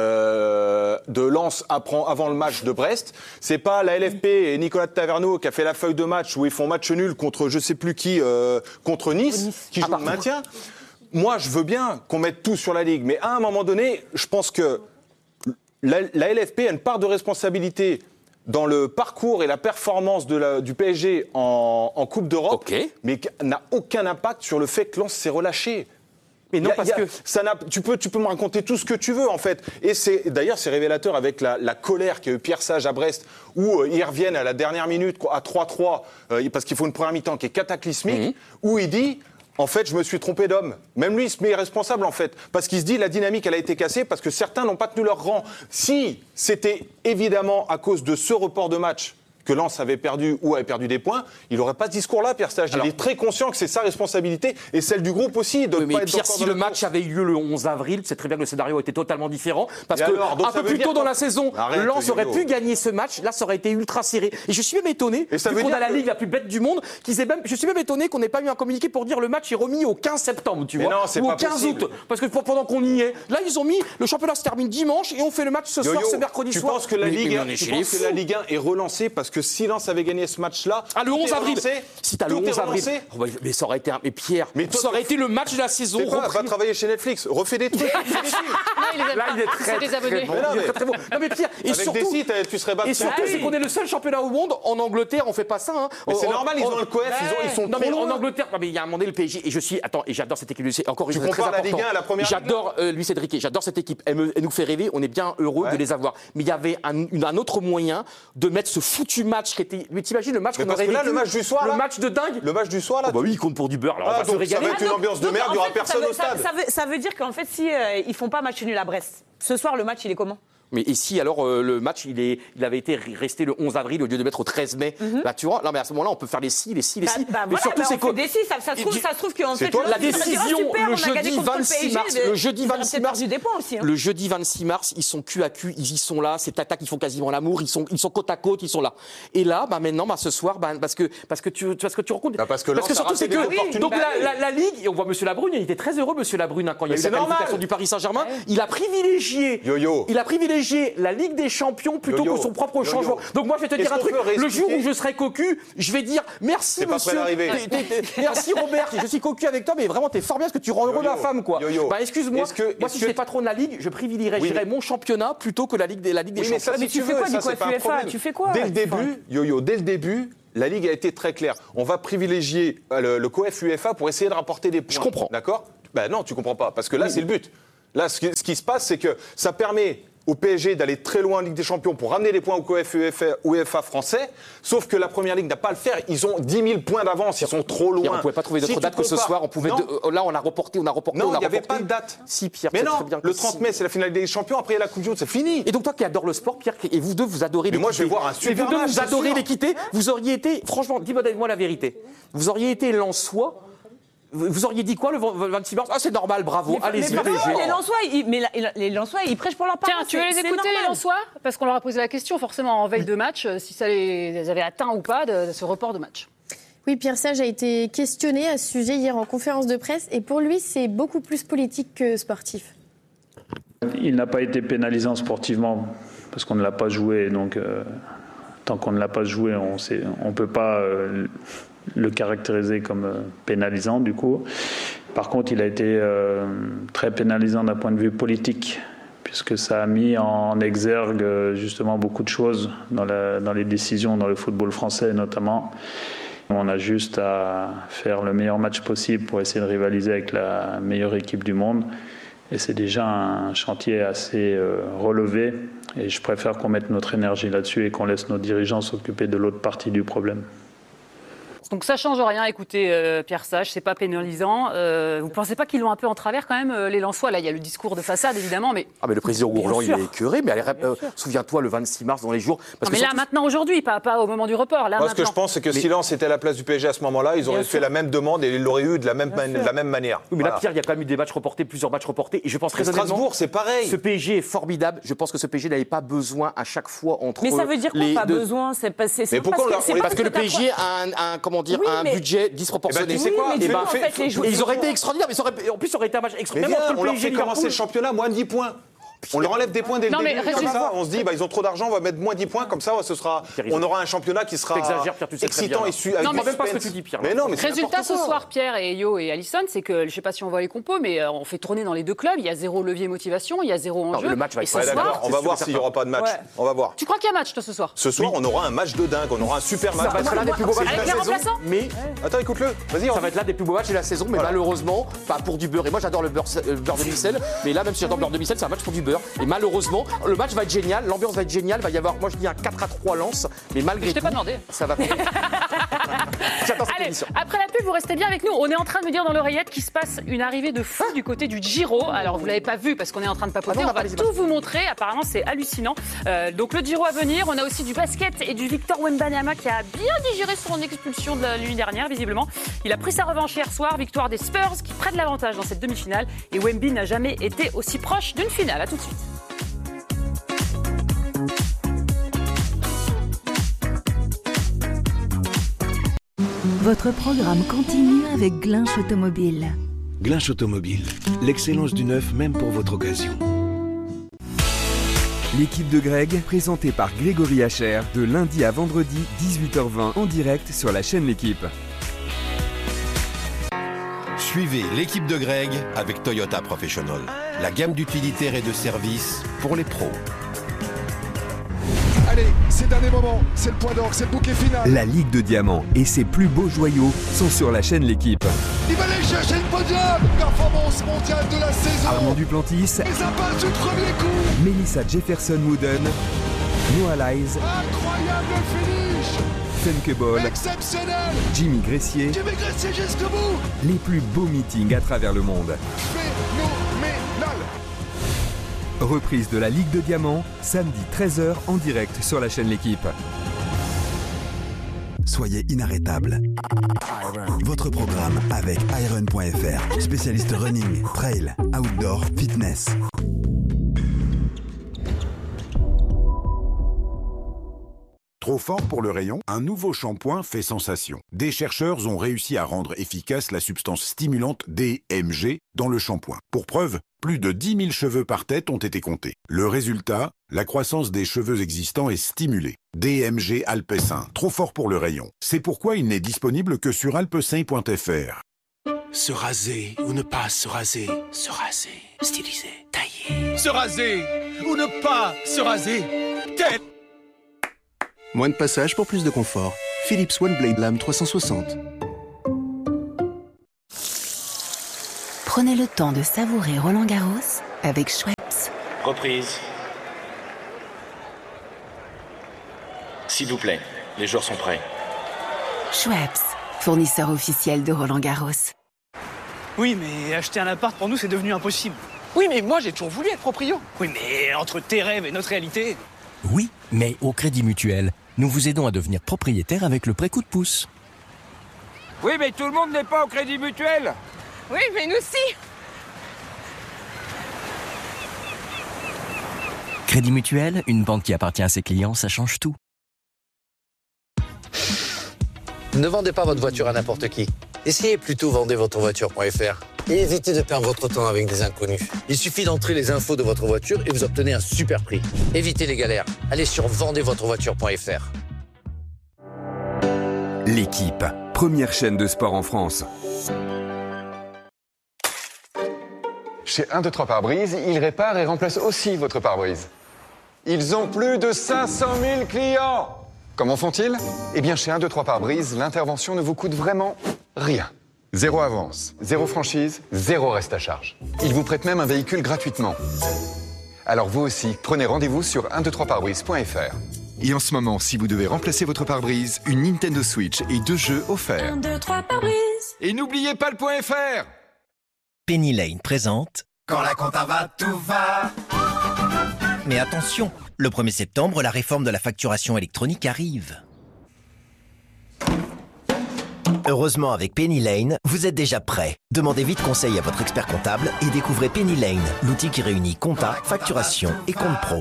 euh, de Lens avant le match de Brest. C'est pas la L F P et Nicolas de Taverneau qui a fait la feuille de match où ils font match nul contre je sais plus qui, euh, contre Nice, nice. qui joue ah, le maintien. Moi, je veux bien qu'on mette tout sur la Ligue, mais à un moment donné, je pense que la, la L F P a une part de responsabilité dans le parcours et la performance de la, du P S G en, en Coupe d'Europe, okay. mais n'a aucun impact sur le fait que Lens s'est relâché. Mais non, y a, parce y a, que ça n'a, tu peux, tu peux me raconter tout ce que tu veux en fait. Et c'est d'ailleurs c'est révélateur avec la, la colère qu'a eu Pierre Sage à Brest, où euh, ils reviennent à la dernière minute à trois trois euh, parce qu'il faut une première mi-temps qui est cataclysmique, mm-hmm. où il dit. En fait, je me suis trompé d'homme. Même lui, il se met responsable, en fait. Parce qu'il se dit, la dynamique, elle a été cassée parce que certains n'ont pas tenu leur rang. Si c'était évidemment à cause de ce report de match que Lens avait perdu ou avait perdu des points, il n'aurait pas ce discours-là, Pierre Sage. Il est très conscient que c'est sa responsabilité et celle du groupe aussi. De oui, mais pas Pierre, être si le match avait eu lieu le onze avril, c'est très bien que le scénario était totalement différent. Parce et que alors, un peu plus tôt dans la saison, Arrête, Lens aurait pu gagner ce match. Là, ça aurait été ultra serré. Et je suis même étonné, et ça vu qu'on a la Ligue la plus bête du monde, qu'ils aient même, je suis même étonné qu'on n'ait pas eu un communiqué pour dire le match est remis au quinze septembre, tu mais vois, non, c'est ou pas au quinze possible. août. Parce que pendant qu'on y est, là, ils ont mis le championnat se termine dimanche et on fait le match ce soir, ce mercredi tu soir. Penses que la mais, Ligue, mais tu penses que la Ligue un est relancée parce que si Lens avait gagné ce match-là. Ah, le onze avril. Si t'as le onze avril. Oh, bah, mais ça aurait été un. Mais Pierre, mais toi, ça aurait été le match de la saison. C'est quoi, va travailler chez Netflix, refais des trucs. Là, il est très, très, très bon. Non, mais, très bon. Non, mais Pierre, et avec surtout, des sites, tu serais battu. Et surtout, ah, c'est oui. qu'on est le seul championnat au monde. En Angleterre, on fait pas ça. Hein. Mais c'est on, normal, ils ont le coef, ils, ont, ils sont non, trop mais loin. En Angleterre, non, mais il y a un moment donné, le P S G, et je suis. Attends, et j'adore cette équipe. C'est encore une chose très importante. Tu compares la Ligue un à la première. J'adore euh, Luis Enrique, j'adore cette équipe. Elle, me, elle nous fait rêver. On est bien heureux ouais. de les avoir. Mais il y avait un, une, un autre moyen de mettre ce foutu match qui était. Mais t'imagines le match qu'on aurait vécu. Le match du soir. Le match de dingue. Le match du soir là. Oh bah oui, il compte pour du beurre. Alors ah, on va donc se régaler. Ça va être une ambiance de merde. Il y aura personne au stade. Ça veut dire qu'en fait, si ils font pas match nul à Brest, ce soir le match il est comment ? Mais ici, alors, euh, le match, il, est, il avait été resté le onze avril au lieu de mettre au treize mai. Mm-hmm. Bah, tu vois, non, mais à ce moment-là, on peut faire les si, les si, les si. Bah, bah, mais voilà, surtout, bah, c'est quoi des si, ça, ça se trouve, ça se trouve qu'en fait, la décision, le jeudi vingt-six mars, le jeudi vingt-six mars, aussi, hein. le jeudi vingt-six mars, ils sont cul à cul, ils y sont là, cette attaque, ils font quasiment l'amour, ils sont, ils sont côte à côte, ils sont là. Et là, bah, maintenant, bah, ce soir, bah, parce que, parce que tu, parce que tu rencontres. Bah, parce que, parce que surtout, c'est que, oui, donc, la, la, la Ligue, et on voit Monsieur Labrune, il était très heureux, Monsieur Labrune, hein, quand il y a eu la qualification du Paris Saint-Germain, il a privilégié, il a privilégié la Ligue des Champions plutôt Yo-yo. que son propre Yo-yo. changement. Donc moi je vais te dire un truc, le jour où je serai cocu, je vais dire merci c'est monsieur, t'es, t'es, t'es, merci Robert, je suis cocu avec toi, mais vraiment t'es fort bien parce que tu rends heureux ma femme quoi. Yo-yo. Bah excuse-moi, que, moi si j'étais patron de la Ligue, je privilégierais oui, mais... mon championnat plutôt que la Ligue des, la Ligue des oui, Champions. Mais, ça, mais tu, tu fais quoi du coup F U F A Tu fais quoi Dès le début, Yo-yo, dès le début, la Ligue a été très claire. On va privilégier le, le co-F U F A pour essayer de rapporter des points. Je comprends. D'accord ? Ben non, tu comprends pas, parce que là oui, c'est oui. le but. Là, ce qui, ce qui se passe, c'est que ça permet au P S G d'aller très loin en Ligue des Champions pour ramener les points au co-F U F A français, sauf que la Première Ligue n'a pas à le faire. Ils ont dix mille points d'avance, ils sont trop loin. Pierre, on ne pouvait pas trouver d'autres si dates que ce soir. On pouvait de, là, on a reporté, on a reporté, non, on a reporté. Non, il n'y avait pas de date. Si, Pierre, mais non, très bien le trente mai, c'est la finale des Champions, après il y a la Coupe du Monde, c'est fini. Et donc toi qui adore le sport, Pierre, et vous deux, vous adorez l'équité. Mais moi, je vais voir un super match. Et vous deux, vous adorez sûr. l'équité. Vous auriez été, franchement, dis-moi la vérité, vous auriez été Lensois. Vous auriez dit quoi le vingt-six mars ? Ah, c'est normal, bravo, allez-y, P S G. Les Lensois, ils, mais la, les Lensois, ils prêchent pour leur parole. Tiens, tu veux les écouter, les Lensois ? Parce qu'on leur a posé la question, forcément, en veille de match, si ça les avait atteints ou pas de, de ce report de match. Oui, Pierre Sage a été questionné à ce sujet hier en conférence de presse, et pour lui, c'est beaucoup plus politique que sportif. Il n'a pas été pénalisant sportivement, parce qu'on ne l'a pas joué, donc euh, tant qu'on ne l'a pas joué, on ne peut pas... Euh, le caractériser comme euh, pénalisant du coup. Par contre, il a été euh, très pénalisant d'un point de vue politique, puisque ça a mis en exergue justement beaucoup de choses dans, la, dans les décisions dans le football français notamment. On a juste à faire le meilleur match possible pour essayer de rivaliser avec la meilleure équipe du monde. Et c'est déjà un chantier assez euh, relevé. Et je préfère qu'on mette notre énergie là-dessus et qu'on laisse nos dirigeants s'occuper de l'autre partie du problème. Donc ça change rien, écoutez euh, Pierre Sage, c'est pas pénalisant. Euh, vous pensez pas qu'ils l'ont un peu en travers quand même, euh, les Lensois ? Là, il y a le discours de façade évidemment, mais... Ah mais le président Gourlan, il est écœuré, mais allez, euh, souviens-toi le vingt-six mars dans les jours... Parce non, mais que là, surtout... maintenant, aujourd'hui, pas, pas au moment du report. Là, Moi, maintenant. ce que je pense, c'est que mais... si Lens était à la place du P S G à ce moment-là, ils auraient Bien fait sûr. la même demande et ils l'auraient eu de la même, man... de la même manière. Oui, mais voilà. Là, Pierre, il y a quand même eu des matchs reportés, plusieurs matchs reportés, et je pense très honnêtement... Strasbourg, c'est pareil. Ce P S G est formidable, je pense que ce P S G n'avait pas besoin à chaque fois entre... Mais ça veut dire quoi, pas besoin ? C'est pas... Mais pourquoi Parce que le P S G a un, comment dire, un budget disproportionné. Eh ben, tu sais quoi et bah, en fait, les joueurs... Ils auraient été extraordinaires, mais aurait... en plus, ça aurait été un match extraordinaire. On leur fait commencer le championnat, moins de dix points. On leur enlève des points dès le début, comme ça, on se dit, bah, ils ont trop d'argent, on va mettre moins dix points, comme ça, ce sera, on aura un championnat qui sera excitant et su. Non, mais même pas ce que tu dis, Pierre. Mais non, mais résultat ce soir, Pierre et Yo et Alison, c'est que, je ne sais pas si on voit les compos, mais on fait tourner dans les deux clubs, il y a zéro levier motivation, il y a zéro enjeu. Le match va être ce soir, on va voir s'il n'y aura pas de match. On va voir. Tu crois qu'il y a match, toi, ce soir ? Ce soir, on aura un match de dingue, on aura un super match. Ça va être l'un des plus beaux matchs de la saison. Mais attends, écoute-le. Vas-y. Ça va être l'un des plus beaux matchs de la saison, mais malheureusement, pas pour du beurre. Et moi, j'adore le beurre de Micelle, mais là, même si j'adore le beurre de Micelle, c'est un match pour du beurre. Et malheureusement, le match va être génial, l'ambiance va être géniale, va y avoir, moi je dis un quatre à trois Lens, mais malgré je t'ai tout, pas demandé. Ça va. J'attends cette Allez, émission. après la pub, vous restez bien avec nous. On est en train de me dire dans l'oreillette qu'il se passe une arrivée de fou du côté du Giro. Alors vous l'avez pas vu parce qu'on est en train de papoter. Ah non, on, on va tout vous montrer. Apparemment, c'est hallucinant. Euh, donc le Giro à venir. On a aussi du basket et du Victor Wembanyama qui a bien digéré son expulsion de la nuit dernière, visiblement. Il a pris sa revanche hier soir. Victoire des Spurs qui prennent l'avantage dans cette demi-finale. Et Wemby n'a jamais été aussi proche d'une finale. À tout de suite. Votre programme continue avec Glinch Automobile. Glinch Automobile, l'excellence du neuf même pour votre occasion. L'équipe de Greg, présentée par Grégory Hacher, de lundi à vendredi, dix-huit heures vingt, en direct sur la chaîne L'équipe. Suivez l'équipe de Greg avec Toyota Professional. La gamme d'utilitaires et de services pour les pros. Allez, c'est le dernier moment, c'est le point d'or, c'est le bouquet final. La Ligue de Diamants et ses plus beaux joyaux sont sur la chaîne L'équipe. Il va aller chercher le podium. Performance mondiale de la saison. Armand Duplantis, les impasses du premier coup. Melissa Jefferson-Wooden, Noah Lyles, incroyable finish. Femke Ball, exceptionnel. Jimmy Gressier, Jimmy Gressier jusqu'au bout. Les plus beaux meetings à travers le monde. Phénoménal. Reprise de la Ligue de Diamants, samedi treize heures en direct sur la chaîne L'Équipe. Soyez inarrêtable. Votre programme avec iron point f r, spécialiste running, trail, outdoor, fitness. Trop fort pour le rayon, un nouveau shampoing fait sensation. Des chercheurs ont réussi à rendre efficace la substance stimulante D M G dans le shampoing. Pour preuve, plus de dix mille cheveux par tête ont été comptés. Le résultat, la croissance des cheveux existants est stimulée. D M G Alpecin, trop fort pour le rayon. C'est pourquoi il n'est disponible que sur alpecin point f r. Se raser ou ne pas se raser. Se raser, styliser, tailler. Se raser ou ne pas se raser. Tel. Moins de passage pour plus de confort. Philips OneBlade Lame trois cent soixante. Prenez le temps de savourer Roland Garros avec Schweppes. Reprise. S'il vous plaît, les joueurs sont prêts. Schweppes, fournisseur officiel de Roland Garros. Oui, mais acheter un appart pour nous, c'est devenu impossible. Oui, mais moi, j'ai toujours voulu être proprio. Oui, mais entre tes rêves et notre réalité... Oui, mais au Crédit Mutuel, nous vous aidons à devenir propriétaire avec le prêt coup de pouce. Oui, mais tout le monde n'est pas au Crédit Mutuel. Oui, mais nous si. Crédit Mutuel, une banque qui appartient à ses clients, ça change tout. Ne vendez pas votre voiture à n'importe qui. Essayez plutôt vendez votre voiture point f r. Et évitez de perdre votre temps avec des inconnus. Il suffit d'entrer les infos de votre voiture et vous obtenez un super prix. Évitez les galères. Allez sur vendez votre voiture point f r. L'Équipe, première chaîne de sport en France. Chez un, deux, trois pare-brise, ils réparent et remplacent aussi votre pare-brise. Ils ont plus de cinq cent mille clients. Comment font-ils ? Eh bien, chez un, deux, trois pare-brise, l'intervention ne vous coûte vraiment rien. Zéro avance, zéro franchise, zéro reste à charge. Ils vous prêtent même un véhicule gratuitement. Alors vous aussi, prenez rendez-vous sur un deux trois pare-brise point f r. Et en ce moment, si vous devez remplacer votre pare-brise, une Nintendo Switch et deux jeux offerts. un, deux, trois pare-brise. Et n'oubliez pas le point F R. Penny Lane présente... Quand la compta va, tout va. Mais attention, le premier septembre, la réforme de la facturation électronique arrive. Heureusement, avec Penny Lane, vous êtes déjà prêt. Demandez vite conseil à votre expert comptable et découvrez Penny Lane, l'outil qui réunit compta, facturation et compte pro.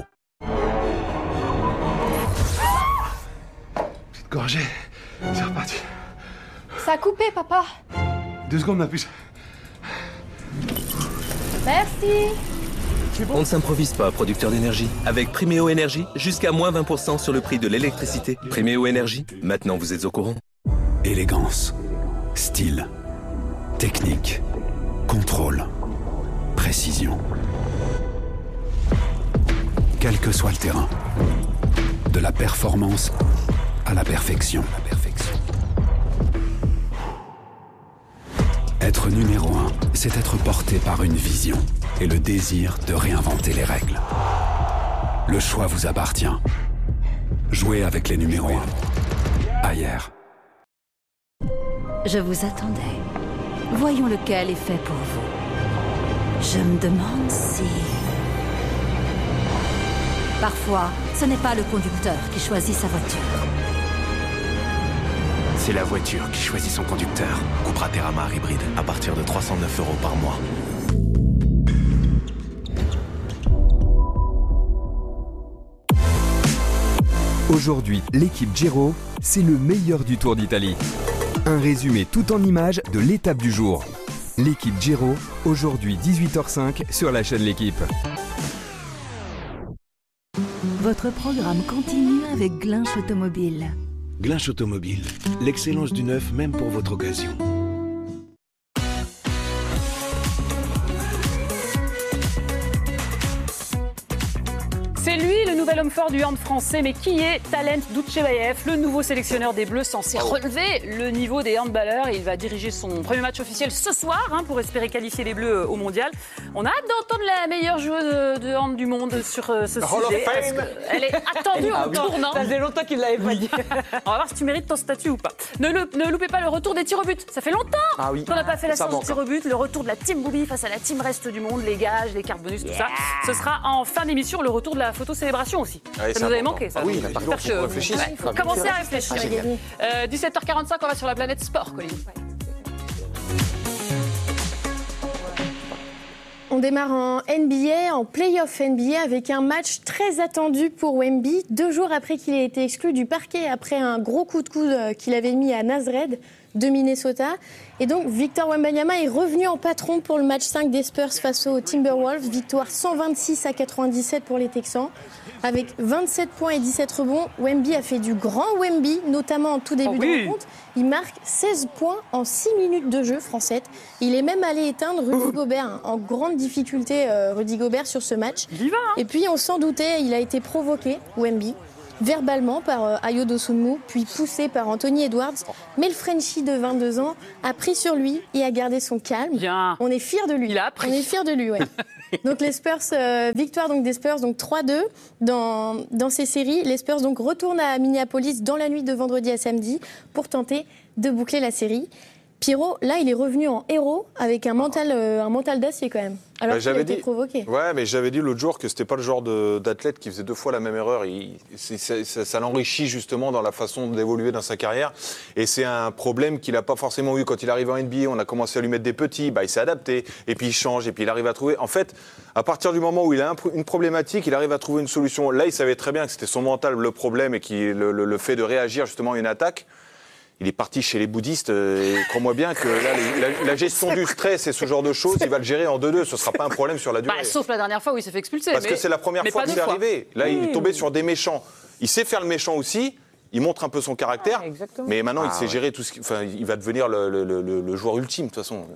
Petite gorgée, c'est reparti. Ça a coupé, papa. Deux secondes, ma puce. Merci. On ne s'improvise pas, producteur d'énergie. Avec Priméo Énergie, jusqu'à moins vingt pour cent sur le prix de l'électricité. Priméo Énergie, maintenant vous êtes au courant. Élégance, style, technique, contrôle, précision. Quel que soit le terrain, de la performance à la perfection. La perfection. Être numéro un, c'est être porté par une vision et le désir de réinventer les règles. Le choix vous appartient. Jouez avec les numéros un. Ailleurs. Je vous attendais. Voyons lequel est fait pour vous. Je me demande si... Parfois, ce n'est pas le conducteur qui choisit sa voiture. C'est la voiture qui choisit son conducteur. Cupra Terramar hybride, à partir de trois cent neuf euros par mois. Aujourd'hui, l'équipe Giro, c'est le meilleur du Tour d'Italie. Un résumé tout en images de l'étape du jour. L'équipe Giro, aujourd'hui dix-huit heures cinq sur la chaîne L'Équipe. Votre programme continue avec Glinch Automobile. Glinch Automobile, l'excellence du neuf même pour votre occasion. C'est lui, le nouvel homme fort du hand français. Mais qui est Talent Doutchebaev, le nouveau sélectionneur des Bleus censé relever le niveau des handballeurs? Il va diriger son premier match officiel ce soir hein, pour espérer qualifier les Bleus au mondial. On a hâte d'entendre la meilleure joueuse de hand du monde sur euh, ce Hall sujet. of Fame. Elle est attendue Ah en oui. tournant. Ça faisait longtemps qu'il ne l'avait pas dit. On va voir si tu mérites ton statut ou pas. Ne, le- ne loupez pas le retour des tirs au but. Ça fait longtemps Ah oui. qu'on n'a pas fait la Ça séance de manque, tirs au but. Le retour de la team Boubi face à la team Reste du Monde, les gages, les cartes bonus, tout ça. Ce sera en fin d'émission le retour de la photo célébration aussi. Ouais, ça c'est nous avait important. manqué, ça. Ah oui, Faut il faut faire qu'on que- réfléchisse. Ouais, faut Ah, commencer bien à sûr. réfléchir. Ah, génial. Euh, dix-sept heures quarante-cinq, on va sur la planète sport, Colline. On démarre en N B A, en play-off N B A, avec un match très attendu pour Wemby, deux jours après qu'il ait été exclu du parquet après un gros coup de coude euh, qu'il avait mis à Nazred de Minnesota. Et donc, Victor Wembanyama est revenu en patron pour le match cinq des Spurs face aux Timberwolves. Victoire cent vingt-six à quatre-vingt-dix-sept pour les Texans. Avec vingt-sept points et dix-sept rebonds, Wemby a fait du grand Wemby, notamment en tout début Oh oui. de rencontre. Il marque seize points en six minutes de jeu, Francette. Il est même allé éteindre Rudy Gobert, hein, en grande difficulté, euh, Rudy Gobert, sur ce match. Viva, hein. Et puis, on s'en doutait, il a été provoqué, Wemby, verbalement par euh, Ayo Dosunmu, puis poussé par Anthony Edwards. Mais le Frenchie de vingt-deux ans a pris sur lui et a gardé son calme. Bien. On est fiers de lui. Il a appris. On est fiers de lui, ouais. Donc les Spurs, euh, victoire donc des Spurs, donc trois deux dans, dans ces séries. Les Spurs donc retournent à Minneapolis dans la nuit de vendredi à samedi pour tenter de boucler la série. Pierrot, là, il est revenu en héros avec un mental, euh, un mental d'acier quand même. Alors Bah, qu'il a j'avais été dit- provoqué. Ouais, mais j'avais dit l'autre jour que c'était pas le genre de- d'athlète qui faisait deux fois la même erreur. Il- c'est- c'est- ça ça l'enrichit justement dans la façon d'évoluer dans sa carrière. Et c'est un problème qu'il n'a pas forcément eu quand il arrive en N B A. On a commencé à lui mettre des petits, bah, il s'est adapté. Et puis il change, et puis il arrive à trouver. En fait, à partir du moment où il a un pro- une problématique, il arrive à trouver une solution. Là, il savait très bien que c'était son mental le problème et qui, le, le- le fait de réagir justement à une attaque. Il est parti chez les bouddhistes euh, et crois-moi bien que là, les- la, la gestion du stress et ce genre de choses, il va le gérer en deux deux. Ce ne sera pas un problème sur la durée. Bah, sauf la dernière fois où il s'est fait expulser. Parce mais- que c'est la première mais fois pas que deux c'est fois. arrivé. Là, il est tombé sur des méchants. Il sait faire le méchant aussi. Il montre un peu son caractère. Mais maintenant, il Ah, sait ouais. gérer tout ce qui. Enfin, il va devenir le, le- le- le joueur ultime, de toute façon.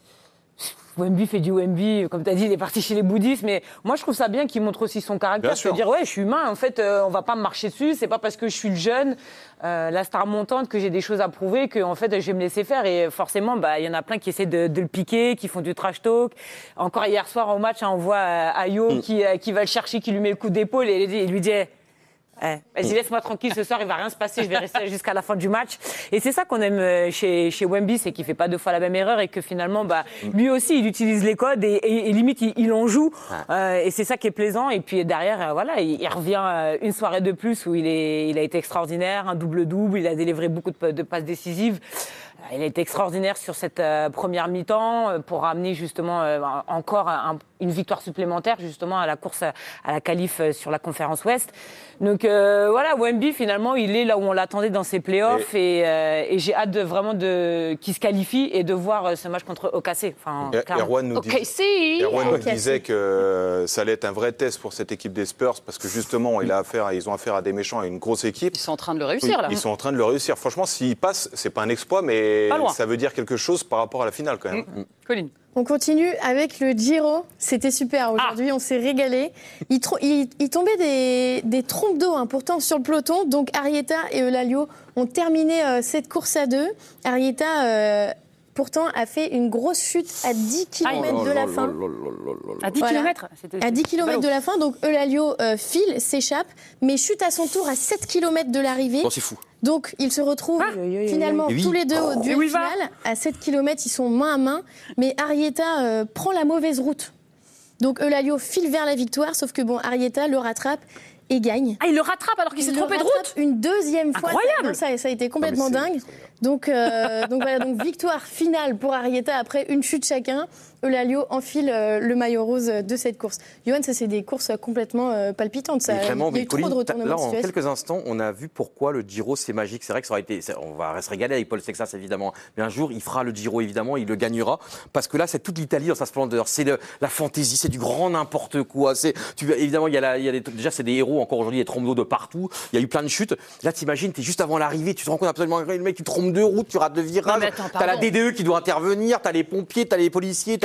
Wemby fait du Wemby, comme tu as dit, il est parti chez les bouddhistes, mais moi je trouve ça bien qu'il montre aussi son caractère. Bien sûr. C'est-à-dire, ouais, je suis humain, en fait, euh, on va pas me marcher dessus, c'est pas parce que je suis le jeune, euh, la star montante, que j'ai des choses à prouver, que en fait, je vais me laisser faire. Et forcément, bah, il y en a plein qui essaient de, de le piquer, qui font du trash talk. Encore hier soir au match, hein, on voit euh, Ayo Mm. qui, euh, qui va le chercher, qui lui met le coup d'épaule et il lui dit- il lui dit. Eh, vas-y, laisse-moi tranquille ce soir, il va rien se passer, je vais rester jusqu'à la fin du match. Et c'est ça qu'on aime euh, chez, chez Wemby, c'est qu'il fait pas deux fois la même erreur et que finalement, bah, lui aussi, il utilise les codes et, et- et limite, il, il en joue. Euh, et c'est ça qui est plaisant. Et puis derrière, euh, voilà, il, il revient euh, une soirée de plus où il, est, il a été extraordinaire, un double-double, il a délivré beaucoup de, de passes décisives. Il a été extraordinaire sur cette euh, première mi-temps euh, pour amener justement euh, encore un- une victoire supplémentaire justement à la course à, à la qualif euh, sur la conférence Ouest. Donc euh, voilà, Wemby finalement il est là où on l'attendait dans ses playoffs et, euh, et j'ai hâte de, vraiment de qu'il se qualifie et de voir euh, ce match contre O K C. Enfin, Et- clairement. Erwan nous, Ok, disait, si. Erwan nous Ok, si. disait que euh, ça allait être un vrai test pour cette équipe des Spurs parce que justement, il a affaire, ils ont affaire à des méchants, à une grosse équipe. Ils sont en train de le réussir, là. Ils sont en train de le réussir. Franchement, s'ils passent, c'est pas un exploit, mais Pas loin. ça veut dire quelque chose par rapport à la finale quand même. Colline. On continue avec le Giro. C'était super aujourd'hui, on s'est régalé. Il, tro- il- il tombait des, des trompes d'eau hein, pourtant sur le peloton. Donc Arieta et Eulalia ont terminé euh, cette course à deux. Arieta, euh, pourtant, a fait une grosse chute à dix kilomètres de la fin. À dix Voilà. kilomètres c'était- À dix c'est kilomètres pas de la fin, donc Eulalia euh, file, s'échappe, mais chute à son tour à sept kilomètres de l'arrivée. Bon, c'est fou. Donc, ils se retrouvent finalement Et oui. tous les deux au Oh. duel Et où il va final. À sept kilomètres, ils sont main à main. Mais Arieta euh, prend la mauvaise route. Donc, Eulalia file vers la victoire, sauf que bon, Arieta le rattrape et gagne. Ah, il le rattrape alors qu'il s'est Il trompé le de route. rattrape une deuxième fois. Incroyable. Non, ça, ça a été complètement Non, mais dingue. Donc, euh, donc voilà, donc victoire finale pour Arieta après une chute chacun. Eulalia enfile euh, le maillot rose de cette course. Johan, ça c'est des courses complètement euh, palpitantes. Ça. Mais vraiment, il y a mais eu trop Colline, de retournements là, de en situation. quelques instants, on a vu pourquoi le Giro, c'est magique. C'est vrai que ça aurait été. ça- On va se régaler avec Paul Sexas, évidemment. Mais un jour, il fera le Giro, évidemment, il le gagnera. Parce que là, c'est toute l'Italie dans sa splendeur. C'est le- la fantaisie, c'est du grand n'importe quoi. C'est, tu, évidemment, il y a, la, il y a des, déjà, c'est des héros encore aujourd'hui, il y a des trompes d'eau de partout. Il y a eu plein de chutes. Là, t'imagines, t'es juste avant l'arrivée, tu te rends compte absolument, le mec, tu trompes de route, tu rates de virage. Non, mais attends, T'as la pardon. D D E qui doit intervenir, t'as les pompiers, t'as les policiers, t'as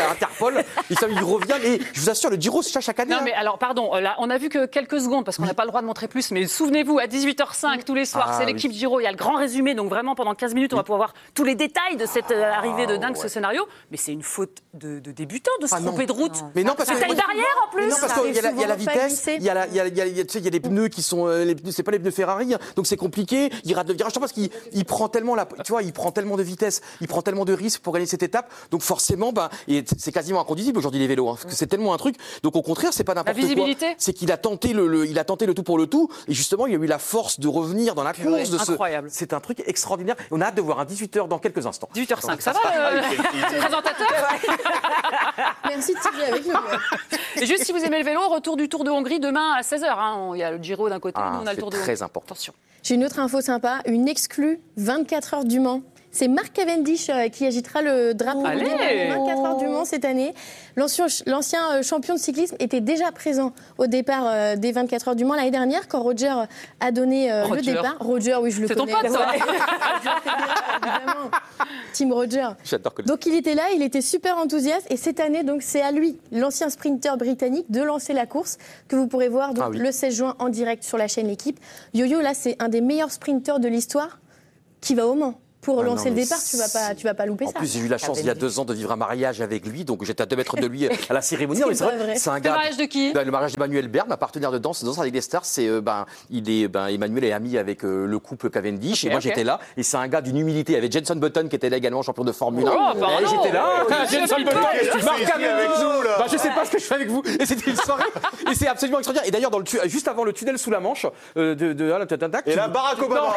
à Interpol. Il, il revient et je vous assure, le Giro c'est ça chaque année. Non, mais alors, pardon, là, on a vu que quelques secondes parce qu'on n'a oui. pas le droit de montrer plus. Mais souvenez-vous, à dix-huit heures cinq tous les soirs, ah, c'est l'équipe oui. Giro. Il y a le grand résumé. Donc vraiment, pendant quinze minutes, on va pouvoir voir tous les détails de cette euh, arrivée ah, de dingue, ouais. ce scénario. Mais c'est une faute de, de débutant de se ah, tromper non. de route. Non. Mais non, parce que. T'as une barrière en plus. Non, parce qu'il y, y, y a la vitesse, il y a, la, y, a, y, a, y, a, tu sais, y a les pneus qui sont. Euh, les pneus, c'est pas les pneus Ferrari. Hein, donc c'est compliqué. Il rate le virage parce qu'il il prend tellement la, tu vois, il prend tellement de vitesse, il prend tellement de risques pour gagner cette étape. Donc forcément, bah, et c'est quasiment inconduisible aujourd'hui les vélos. Hein, parce que c'est tellement un truc. Donc au contraire, c'est pas n'importe quoi. C'est qu'il a tenté le, le, il a tenté le tout pour le tout. Et justement, il a eu la force de revenir dans la course. Ouais, de incroyable. Ce... C'est un truc extraordinaire. On a hâte de voir un dix-huit heures dans quelques instants. dix-huit heures cinq, ça va, euh, présentateur. Merci de suivre avec nous. Et juste si vous aimez le vélo, retour du Tour de Hongrie demain à seize heures. Hein. Il y a le Giro d'un côté, ah, nous on a le Tour de Hongrie. C'est très important. Attention. J'ai une autre info sympa, une exclue vingt-quatre heures du Mans. C'est Mark Cavendish euh, qui agitera le drapeau oh, des vingt-quatre heures du Mans cette année. L'ancien, l'ancien champion de cyclisme était déjà présent au départ euh, des vingt-quatre heures du Mans l'année dernière quand Roger a donné euh, le départ. Roger, oui, je le c'est connais. C'est ton pote, évidemment. Team Roger. J'adore que donc il était là, il était super enthousiaste et cette année, donc c'est à lui, l'ancien sprinter britannique, de lancer la course que vous pourrez voir donc, ah, oui. le seize juin en direct sur la chaîne L'Équipe. Yo-Yo, là, c'est un des meilleurs sprinters de l'histoire qui va au Mans. Pour ah lancer non, le départ, tu vas pas, tu vas pas louper en ça. En plus, j'ai eu la chance il y a deux ans de vivre un mariage avec lui, donc j'étais à deux mètres de lui à la cérémonie. c'est, non, mais c'est vrai, c'est un gars. Le mariage de qui? Le mariage d'Emmanuel Bern, ma partenaire de danse, danse avec les stars. C'est euh, ben, il est, ben, Emmanuel est ami avec euh, le couple Cavendish okay, et moi okay. j'étais là. Et c'est un gars d'une humilité. Il y avait Jenson Button qui était là également, champion de Formule un. Oh, et j'étais là. Oh, Jenson Button, Marc Cavendish. Bah, je sais pas ce que je fais avec vous. Et c'était une soirée. Et c'est absolument extraordinaire. Et d'ailleurs, dans le tu... juste avant le tunnel sous la Manche euh, de, de, de, de, de, de et là, Barack Obama.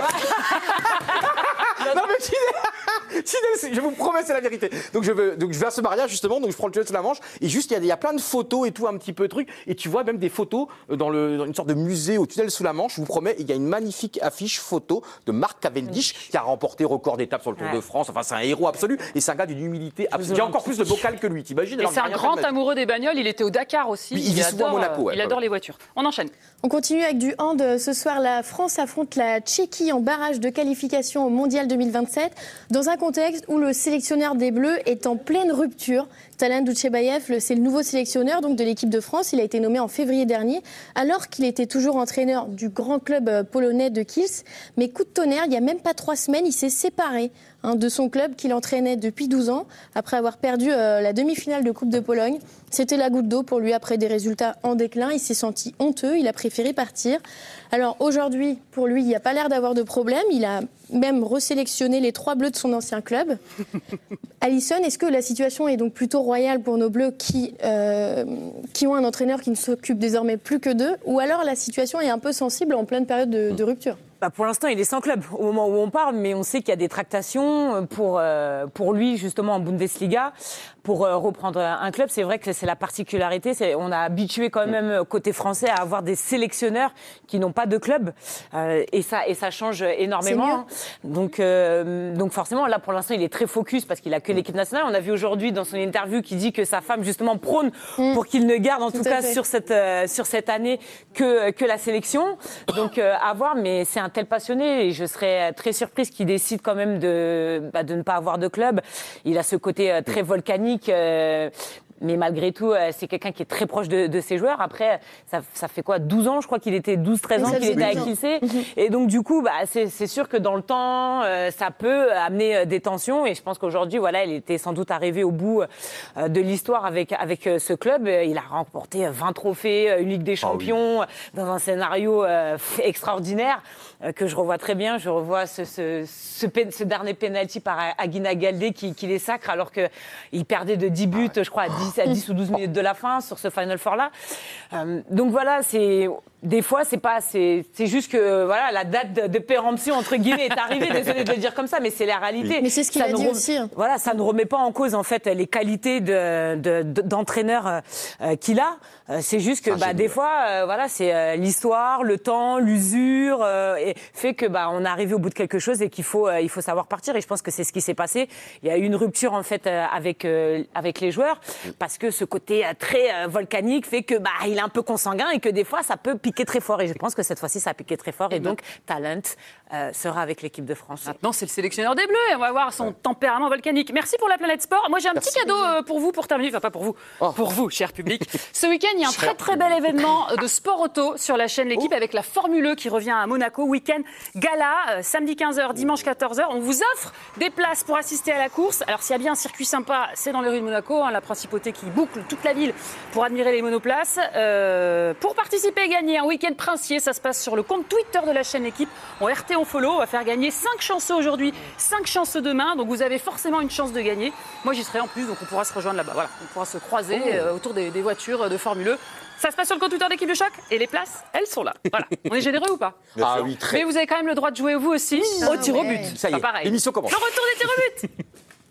Non mais tunnel, je vous promets, c'est la vérité. Donc je veux, donc je vais à ce mariage justement, donc je prends le tunnel sous la Manche et juste il y, y a plein de photos et tout un petit peu de trucs et tu vois même des photos dans, le, dans une sorte de musée au tunnel sous la Manche. Je vous promets, il y a une magnifique affiche photo de Mark Cavendish qui a remporté record d'étape sur le Tour ouais. de France. Enfin c'est un héros absolu et c'est un gars d'une humilité absolue. Il a encore plus de bocal que lui, t'imagines? Et c'est un grand amoureux des bagnoles. Il était au Dakar aussi. Il, il, il adore, à Monaco, ouais, il adore ouais. les voitures. On enchaîne. On continue avec du hand. Ce soir, la France affronte la Tchéquie en barrage de qualification au Mondial deux mille vingt-sept dans un contexte où le sélectionneur des Bleus est en pleine rupture. Talan Dutchebaev, c'est le nouveau sélectionneur donc, de l'équipe de France. Il a été nommé en février dernier, alors qu'il était toujours entraîneur du grand club polonais de Kielce. Mais coup de tonnerre, il n'y a même pas trois semaines, il s'est séparé hein, de son club qu'il entraînait depuis douze ans, après avoir perdu euh, la demi-finale de Coupe de Pologne. C'était la goutte d'eau pour lui après des résultats en déclin. Il s'est senti honteux, il a préféré partir. Alors aujourd'hui, pour lui, il n'y a pas l'air d'avoir de problème. Il a même resélectionné les trois bleus de son ancien club. Alison, est-ce que la situation est donc plutôt royale pour nos bleus qui, euh, qui ont un entraîneur qui ne s'occupe désormais plus que d'eux, ou alors la situation est un peu sensible en pleine période de, de rupture? Bah pour l'instant, il est sans club au moment où on parle, mais on sait qu'il y a des tractations pour, euh, pour lui, justement, en Bundesliga, pour euh, reprendre un club. C'est vrai que c'est la particularité. C'est, on a habitué quand même, côté français, à avoir des sélectionneurs qui n'ont pas de club. Euh, et, ça, et ça change énormément. Donc, euh, donc forcément, là, pour l'instant, il est très focus parce qu'il a que l'équipe nationale. On a vu aujourd'hui dans son interview qu'il dit que sa femme, justement, prône mmh. pour qu'il ne garde, en tout, tout cas, sur cette, euh, sur cette année, que, que la sélection. Donc, euh, à voir, mais c'est un tel passionné et je serais très surprise qu'il décide quand même de, bah, de ne pas avoir de club. Il a ce côté euh, très volcanique, euh, mais malgré tout, euh, c'est quelqu'un qui est très proche de, de ses joueurs. Après, ça, ça fait quoi, douze ans, je crois qu'il était douze treize ans qu'il était à Kielce. Mm-hmm. Et donc, du coup, bah, c'est, c'est sûr que dans le temps, euh, ça peut amener euh, des tensions. Et je pense qu'aujourd'hui, voilà, il était sans doute arrivé au bout euh, de l'histoire avec, avec euh, ce club. Il a remporté vingt trophées, une Ligue des Champions, oh oui. dans un scénario euh, extraordinaire euh, que je revois très bien. Je revois ce, ce, ce, ce dernier penalty par Aguina Galdé qui, qui les sacre alors qu'il perdait de dix buts, je crois, à dix à dix ou douze minutes de la fin sur ce Final Four là. Euh, donc voilà, c'est des fois c'est pas c'est c'est juste que voilà la date de, de péremption entre guillemets est arrivée. Désolée de le dire comme ça, mais c'est la réalité. Mais c'est ce qu'il ça a dit rem... aussi. Hein. Voilà, ça ne remet pas en cause en fait les qualités de, de, de d'entraîneur euh, qu'il a. Euh, c'est juste que ah, bah des fois euh, voilà c'est euh, l'histoire, le temps, l'usure euh, et fait que bah on est arrivé au bout de quelque chose et qu'il faut euh, il faut savoir partir. Et je pense que c'est ce qui s'est passé. Il y a eu une rupture en fait euh, avec euh, avec les joueurs. Parce que ce côté très euh, volcanique fait que bah il est un peu consanguin et que des fois ça peut piqué très fort et je pense que cette fois-ci, ça a piqué très fort. Et, et donc, Talent euh, sera avec l'équipe de France. Maintenant, c'est le sélectionneur des Bleus et on va voir son tempérament volcanique. Merci pour la Planète Sport. Moi, j'ai un Merci. petit cadeau euh, pour vous pour terminer. Enfin, pas pour vous, oh. pour vous, cher public. Ce week-end, il y a un cher très très bel événement de sport auto sur la chaîne L'équipe oh. avec la Formule E qui revient à Monaco. Week-end gala, euh, samedi quinze heures, dimanche quatorze heures. On vous offre des places pour assister à la course. Alors, s'il y a bien un circuit sympa, c'est dans les rues de Monaco, hein, la principauté qui boucle toute la ville pour admirer les monoplaces. Euh, pour participer et gagner un week-end princier, ça se passe sur le compte Twitter de la chaîne L'équipe. En R T on follow, on va faire gagner cinq chanceux aujourd'hui, cinq chanceux demain. Donc vous avez forcément une chance de gagner. Moi j'y serai en plus, donc on pourra se rejoindre là-bas. Voilà, on pourra se croiser oh. euh, autour des, des voitures de Formule E. Ça se passe sur le compte Twitter d'Équipe de Choc et les places, elles sont là. Voilà. On est généreux ou pas? Ah oui, très. Mais vous avez quand même le droit de jouer vous aussi ah, au tir ouais. au but. Ça y est, pareil. L'émission commence. Le retour des tirs au but.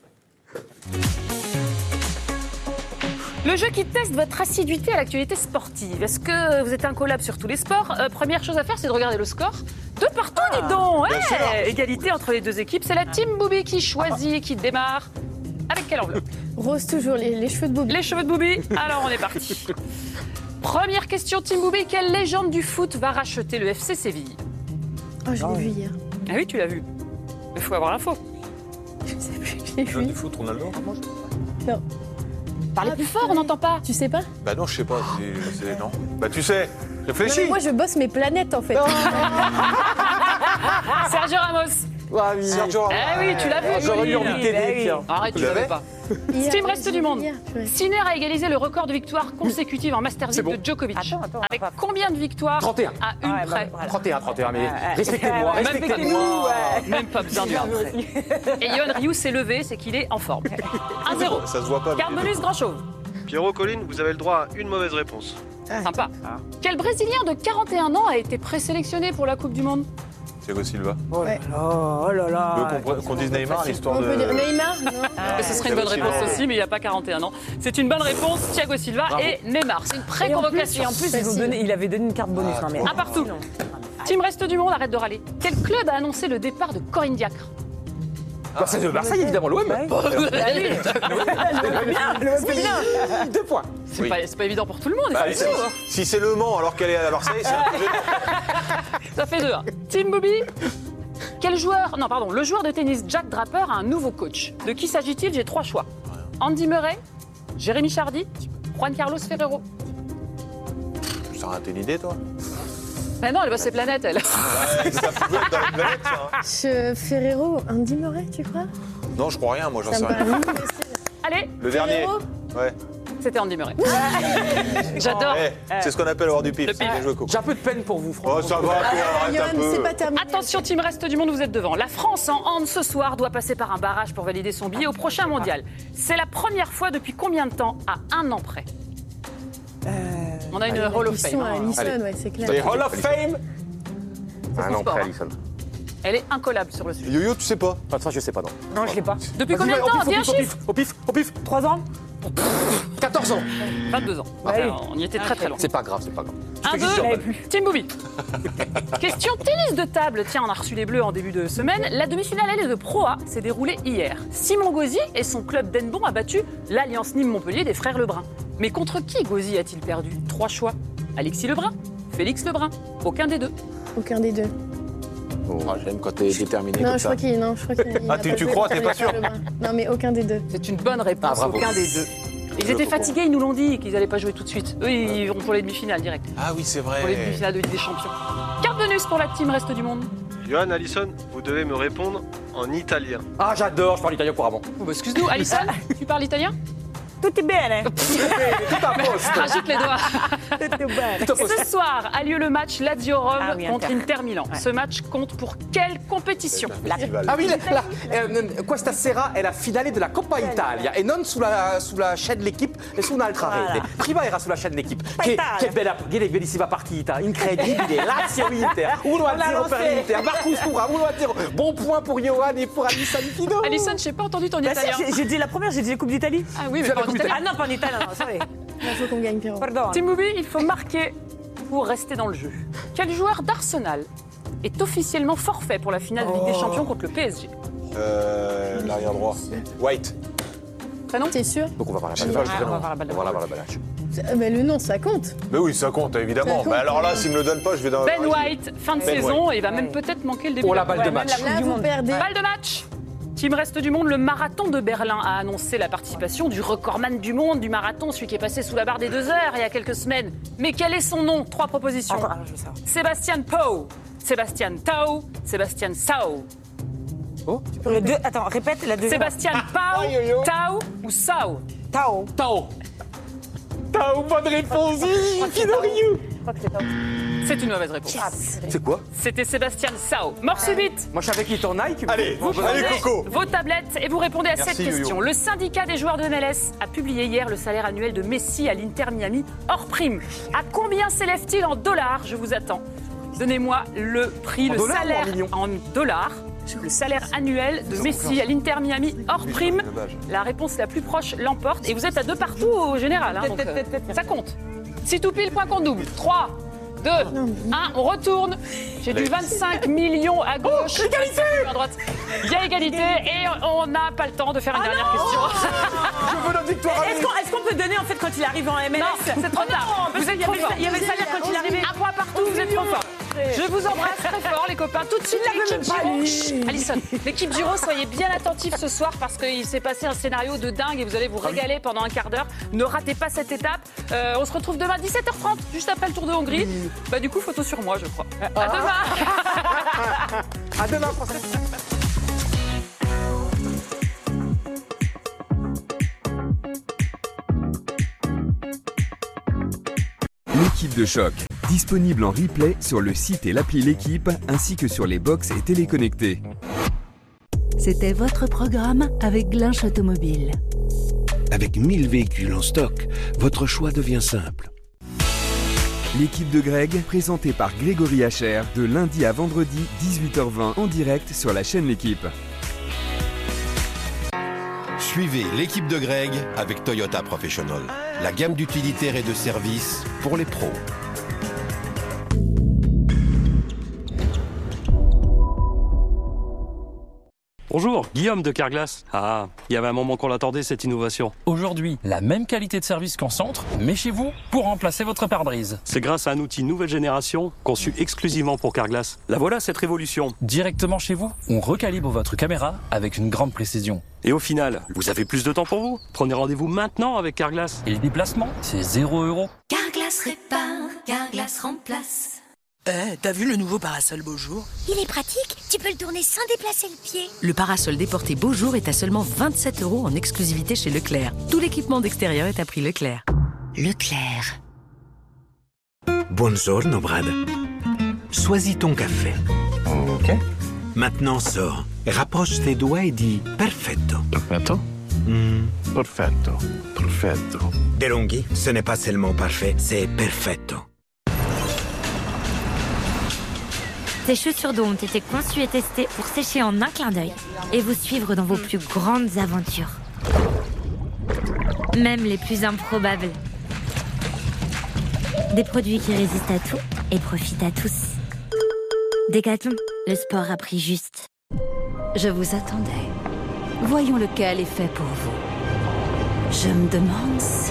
Le jeu qui teste votre assiduité à l'actualité sportive. Est-ce que vous êtes incollable sur tous les sports? euh, Première chose à faire, c'est de regarder le score. De partout, ah, dis donc ouais. Égalité entre les deux équipes. C'est la team Boubi qui choisit et qui démarre. Avec quelle enveloppe? Rose toujours, les, les cheveux de Boubi. Les cheveux de Boubi. Alors, on est parti. Première question, team Boubi. Quelle légende du foot va racheter le F C Séville? Oh, je l'ai vu hier. Ah oui, tu l'as vu. Il faut avoir l'info. Je sais plus, je l'ai vu. Du foot, Ronaldo? Non. Parlez ah, plus fort, on n'entend pas. Tu sais pas? Bah non, je sais pas. C'est, c'est, non. Bah tu sais, réfléchis. Non, moi, je bosse mes planètes, en fait. Sergio Ramos. Ah oui, Sergio Ramos. Eh oui, tu l'as vu. J'aurais dû en t'aider. Arrête, tu l'avais pas. Team Reste du Monde. Sinner a égalisé le record de victoires consécutives en Masters bon. de Djokovic. Attends, attends, avec attends. combien de victoires? trente et un. À une ouais, près. Bah, voilà. trente et un, trente et un, mais respectez-moi, respectez-moi. Ouais. Même pas besoin de Et Yohan Ryu s'est levé, c'est qu'il est en forme. un zéro. Ça se voit pas. Carte bonus, grand chauve. Pierrot Colline, vous avez le droit à une mauvaise réponse. Ah, sympa. Ah. Quel Brésilien de quarante et un ans a été présélectionné pour la Coupe du Monde? Thiago Silva. Oh là là, oh là là. Qu'on, qu'on dise Neymar, l'histoire de... Neymar, non. Ah, ce serait une bonne réponse aussi, mais il n'y a pas quarante et un ans. C'est une bonne réponse, Thiago Silva Bravo. et Neymar. C'est une pré-convocation. Et en plus, et en plus ils ont donné, il avait donné une carte bonus. Ah, non, mais... Un partout. Non. Team Reste du Monde, arrête de râler. Quel club a annoncé le départ de Corinne Diacre? Bah, c'est de Marseille, évidemment, l'O M. Deux points. C'est oui. pas, pas évident pour tout le monde. Bah, si, si c'est Le Mans alors qu'elle est à Marseille, c'est un peu... Ça fait deux. Hein. Team Bobby. Quel joueur, non pardon, le joueur de tennis Jack Draper a un nouveau coach. De qui s'agit-il? J'ai trois choix. Andy Murray, Jérémy Chardy, Juan Carlos Ferrero. Ça a une idée, toi? Mais non, elle bosse ses planètes, elle. Ouais, ça pouvait être dans les planètes, ça. Hein. Je... Ferrero, Andy Murray, tu crois? Non, je crois rien, moi, j'en sais rien. Allez. Le dernier. Ouais. C'était Andy Murray. J'adore. Hey, c'est ce qu'on appelle avoir du pif. J'ai un peu de peine pour vous, franchement. Oh, ça va, ah, arrête Yohan, un peu. C'est pas terminé. Attention, team Reste du Monde, vous êtes devant. La France en hand ce soir doit passer par un barrage pour valider son billet au prochain mondial. C'est la première fois depuis combien de temps? À un an près. Euh, On a une allez, Hall of Fame. Alison, ouais, c'est clair. Les Hall of Fame. Un an près, hein. Alison. Elle est incollable sur le sujet. Yo-yo, tu sais pas? Enfin, ça, je sais pas, non. Non, je l'ai pas. Depuis combien de temps? Dis un chiffre. Au pif, au pif. Trois ans? quatorze ans. vingt-deux ans. Ouais. Enfin, on y était très très loin. C'est pas grave, c'est pas grave. Un, deux, Team Boubi. Question tennis de table. Tiens, on a reçu les Bleus en début de semaine. La demi-finale allée de Pro A s'est déroulée hier. Simon Gauzy et son club d'Henbon a battu l'Alliance Nîmes-Montpellier des frères Lebrun. Mais contre qui Gauzy a-t-il perdu? Trois choix. Alexis Lebrun, Félix Lebrun, aucun des deux. Aucun des deux. Oh, j'aime quand t'es déterminé non, comme je ça. crois qu'il, non, je crois qu'il. Ah, tu, tu crois, t'es pas sûr? Non, mais aucun des deux. C'est une bonne réponse, ah, aucun des deux. Ils étaient fatigués, ils nous l'ont dit, qu'ils n'allaient pas jouer tout de suite. Eux, ils vont pour les demi-finales direct. Ah oui, c'est vrai. Pour les demi-finales de Ligue des Champions. Carte bonus pour la team Reste du Monde. Johan, Alison, vous devez me répondre en italien. Ah, j'adore, je parle italien couramment. Oh, bah, excuse-nous, Alison, tu parles italien? Tutti bene. Tout à poste. Agite les doigts. Ce soir a lieu le match Lazio-Rome ah, oui, contre Inter, Inter Milan. Ouais. Ce match compte pour quelle compétition? La... Ah oui, la, la, eh, questa sera è la finale della Coppa Italia e non sulla, sulla chaîne L'Équipe e su un'altra voilà. rete. Prima era sulla chaîne L'Équipe. Che, che bella, che bellissima partita, incredibile. Lazio-Inter, uno a zero per l'Inter. Marcus Thuram, uno a zero. Bon point pour Johan et pour Alison Pino. Alison, je n'ai pas entendu ton bah italien. Si, j'ai, j'ai dit la première, j'ai dit la Coupe d'Italie. Ah oui, mais pas en italien. Ah non, pas en italien, non, sorry. Il faut qu'on gagne, Pierrot. Pardon. Team Boubi, il faut marquer pour rester dans le jeu. Quel joueur d'Arsenal est officiellement forfait pour la finale de Ligue des Champions contre le P S G? Euh, l'arrière droit. White. Prénom? T'es sûr? Donc on va voir la balle. balle. On va voir la balle. On va voir la balle. Ah bah, le nom, ça compte. Mais oui, ça compte, évidemment. Ça compte. Bah alors là, s'il me le donne pas, je vais dans... Ben White, fin de Ben saison, White. et il va même peut-être manquer le début. Oh, la de balle de ouais, match. même la Coupe Là, du vous Monde. perdez. Balle de match. Team Reste du Monde, le marathon de Berlin a annoncé la participation du recordman du monde du marathon, celui qui est passé sous la barre des deux heures il y a quelques semaines. Mais quel est son nom? Trois propositions. Enfin, je veux savoir. Sébastien Pau, Sébastien Tao, Sébastien Sao. Le deux, attends, répète la deuxième. Sébastien Pau, Tao ou Sao? Tao. Tao. Tao, bonne réponse. C'est une mauvaise réponse. C'est quoi? C'était Sébastien Sao. Mort subite. Moi, je savais qu'il était en Nike. mais- Allez, Vous allez, prenez Coco. vos tablettes et vous répondez à Merci, cette question. Yo-Yo. Le syndicat des joueurs de M L S a publié hier le salaire annuel de Messi à l'Inter Miami hors prime. À combien s'élève-t-il en dollars? Je vous attends. Donnez-moi le prix, En le dollars ou en salaire millions? en dollars. Le salaire annuel de Messi à l'Inter Miami hors prime. La réponse la plus proche l'emporte. Et vous êtes à deux partout au général. hein, donc, euh, ça compte. Si tout pile, point compte double. trois, deux, un, on retourne. J'ai du vingt-cinq millions à gauche. Égalité à droite. Il y a égalité et on n'a pas le temps de faire une dernière question. Je veux la victoire. Est-ce qu'on est-ce qu'on peut donner en fait quand il arrive en M L S? Non, c'est trop tard. Vous êtes trop fort. Il y avait le salaire quand il arrivait. Un point partout, vous êtes trop fort. Je vous embrasse très fort, les copains. Tout de suite, l'équipe Giro. Chut, Alison, l'équipe Giro, soyez bien attentifs ce soir parce qu'il s'est passé un scénario de dingue et vous allez vous régaler pendant un quart d'heure. Ne ratez pas cette étape. Euh, on se retrouve demain à dix-sept heures trente, juste après le Tour de Hongrie. Bah, du coup, photo sur moi, je crois. À demain. À demain, Français. L'équipe de choc, disponible en replay sur le site et l'appli L'équipe, ainsi que sur les box et téléconnectés. C'était votre programme avec Glinch Automobile. Avec mille véhicules en stock, votre choix devient simple. L'équipe de Greg, présentée par Grégory Hacher, de lundi à vendredi, dix-huit heures vingt, en direct sur la chaîne L'équipe. Suivez l'équipe de Greg avec Toyota Professional. La gamme d'utilitaires et de services pour les pros. Bonjour, Guillaume de Carglass. Ah, il y avait un moment qu'on l'attendait, cette innovation. Aujourd'hui, la même qualité de service qu'en centre, mais chez vous, pour remplacer votre pare-brise. C'est grâce à un outil nouvelle génération, conçu exclusivement pour Carglass. La voilà, cette révolution. Directement chez vous, on recalibre votre caméra avec une grande précision. Et au final, vous avez plus de temps pour vous. Prenez rendez-vous maintenant avec Carglass. Et le déplacement, c'est zéro euro. Carglass répare, Carglass remplace. Eh, t'as vu le nouveau parasol Beaujour? Il est pratique, tu peux le tourner sans déplacer le pied. Le parasol déporté Beaujour est à seulement vingt-sept euros en exclusivité chez Leclerc. Tout l'équipement d'extérieur est à prix Leclerc. Leclerc. Buongiorno, Brad. Choisis ton café. Ok. Maintenant sors, rapproche tes doigts et dis perfetto. Perfetto. Mm. Perfetto. Perfetto. DeLonghi, ce n'est pas seulement parfait, c'est perfetto. Ces chaussures d'eau ont été conçues et testées pour sécher en un clin d'œil et vous suivre dans vos plus grandes aventures. Même les plus improbables. Des produits qui résistent à tout et profitent à tous. Décathlon, le sport à prix juste. Je vous attendais. Voyons lequel est fait pour vous. Je me demande si...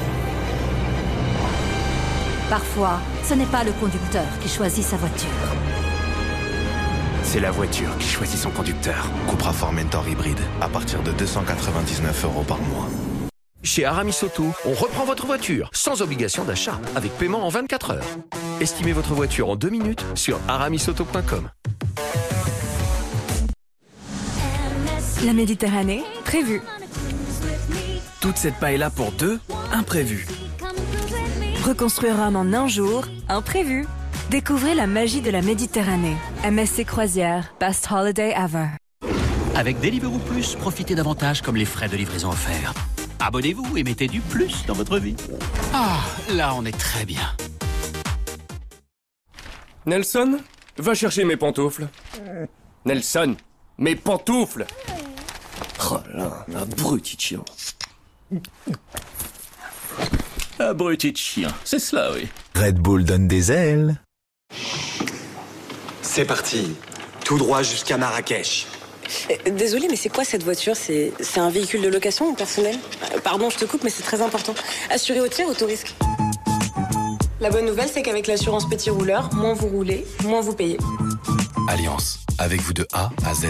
Parfois, ce n'est pas le conducteur qui choisit sa voiture. C'est la voiture qui choisit son conducteur. Cupra Formentor hybride, à partir de deux cent quatre-vingt-dix-neuf euros par mois. Chez Aramis Auto, on reprend votre voiture, sans obligation d'achat, avec paiement en vingt-quatre heures. Estimez votre voiture en deux minutes sur aramis auto point com. La Méditerranée, prévu. Toute cette paella pour deux, imprévu. Reconstruire Rome en un jour, imprévu. Découvrez la magie de la Méditerranée. M S C Croisière, best holiday ever. Avec Deliveroo Plus, profitez davantage comme les frais de livraison offerts. Abonnez-vous et mettez du plus dans votre vie. Ah, là on est très bien. Nelson, va chercher mes pantoufles. Nelson, mes pantoufles. Oh là, abruti de chien. Abruti de chien, c'est cela, oui. Red Bull donne des ailes. C'est parti, tout droit jusqu'à Marrakech. Désolée, mais c'est quoi cette voiture? C'est c'est un véhicule de location ou personnel? Pardon, je te coupe, mais c'est très important. Assuré au tiers, auto-risque. La bonne nouvelle, c'est qu'avec l'assurance petit rouleur, moins vous roulez, moins vous payez. Alliance, avec vous de A à Z.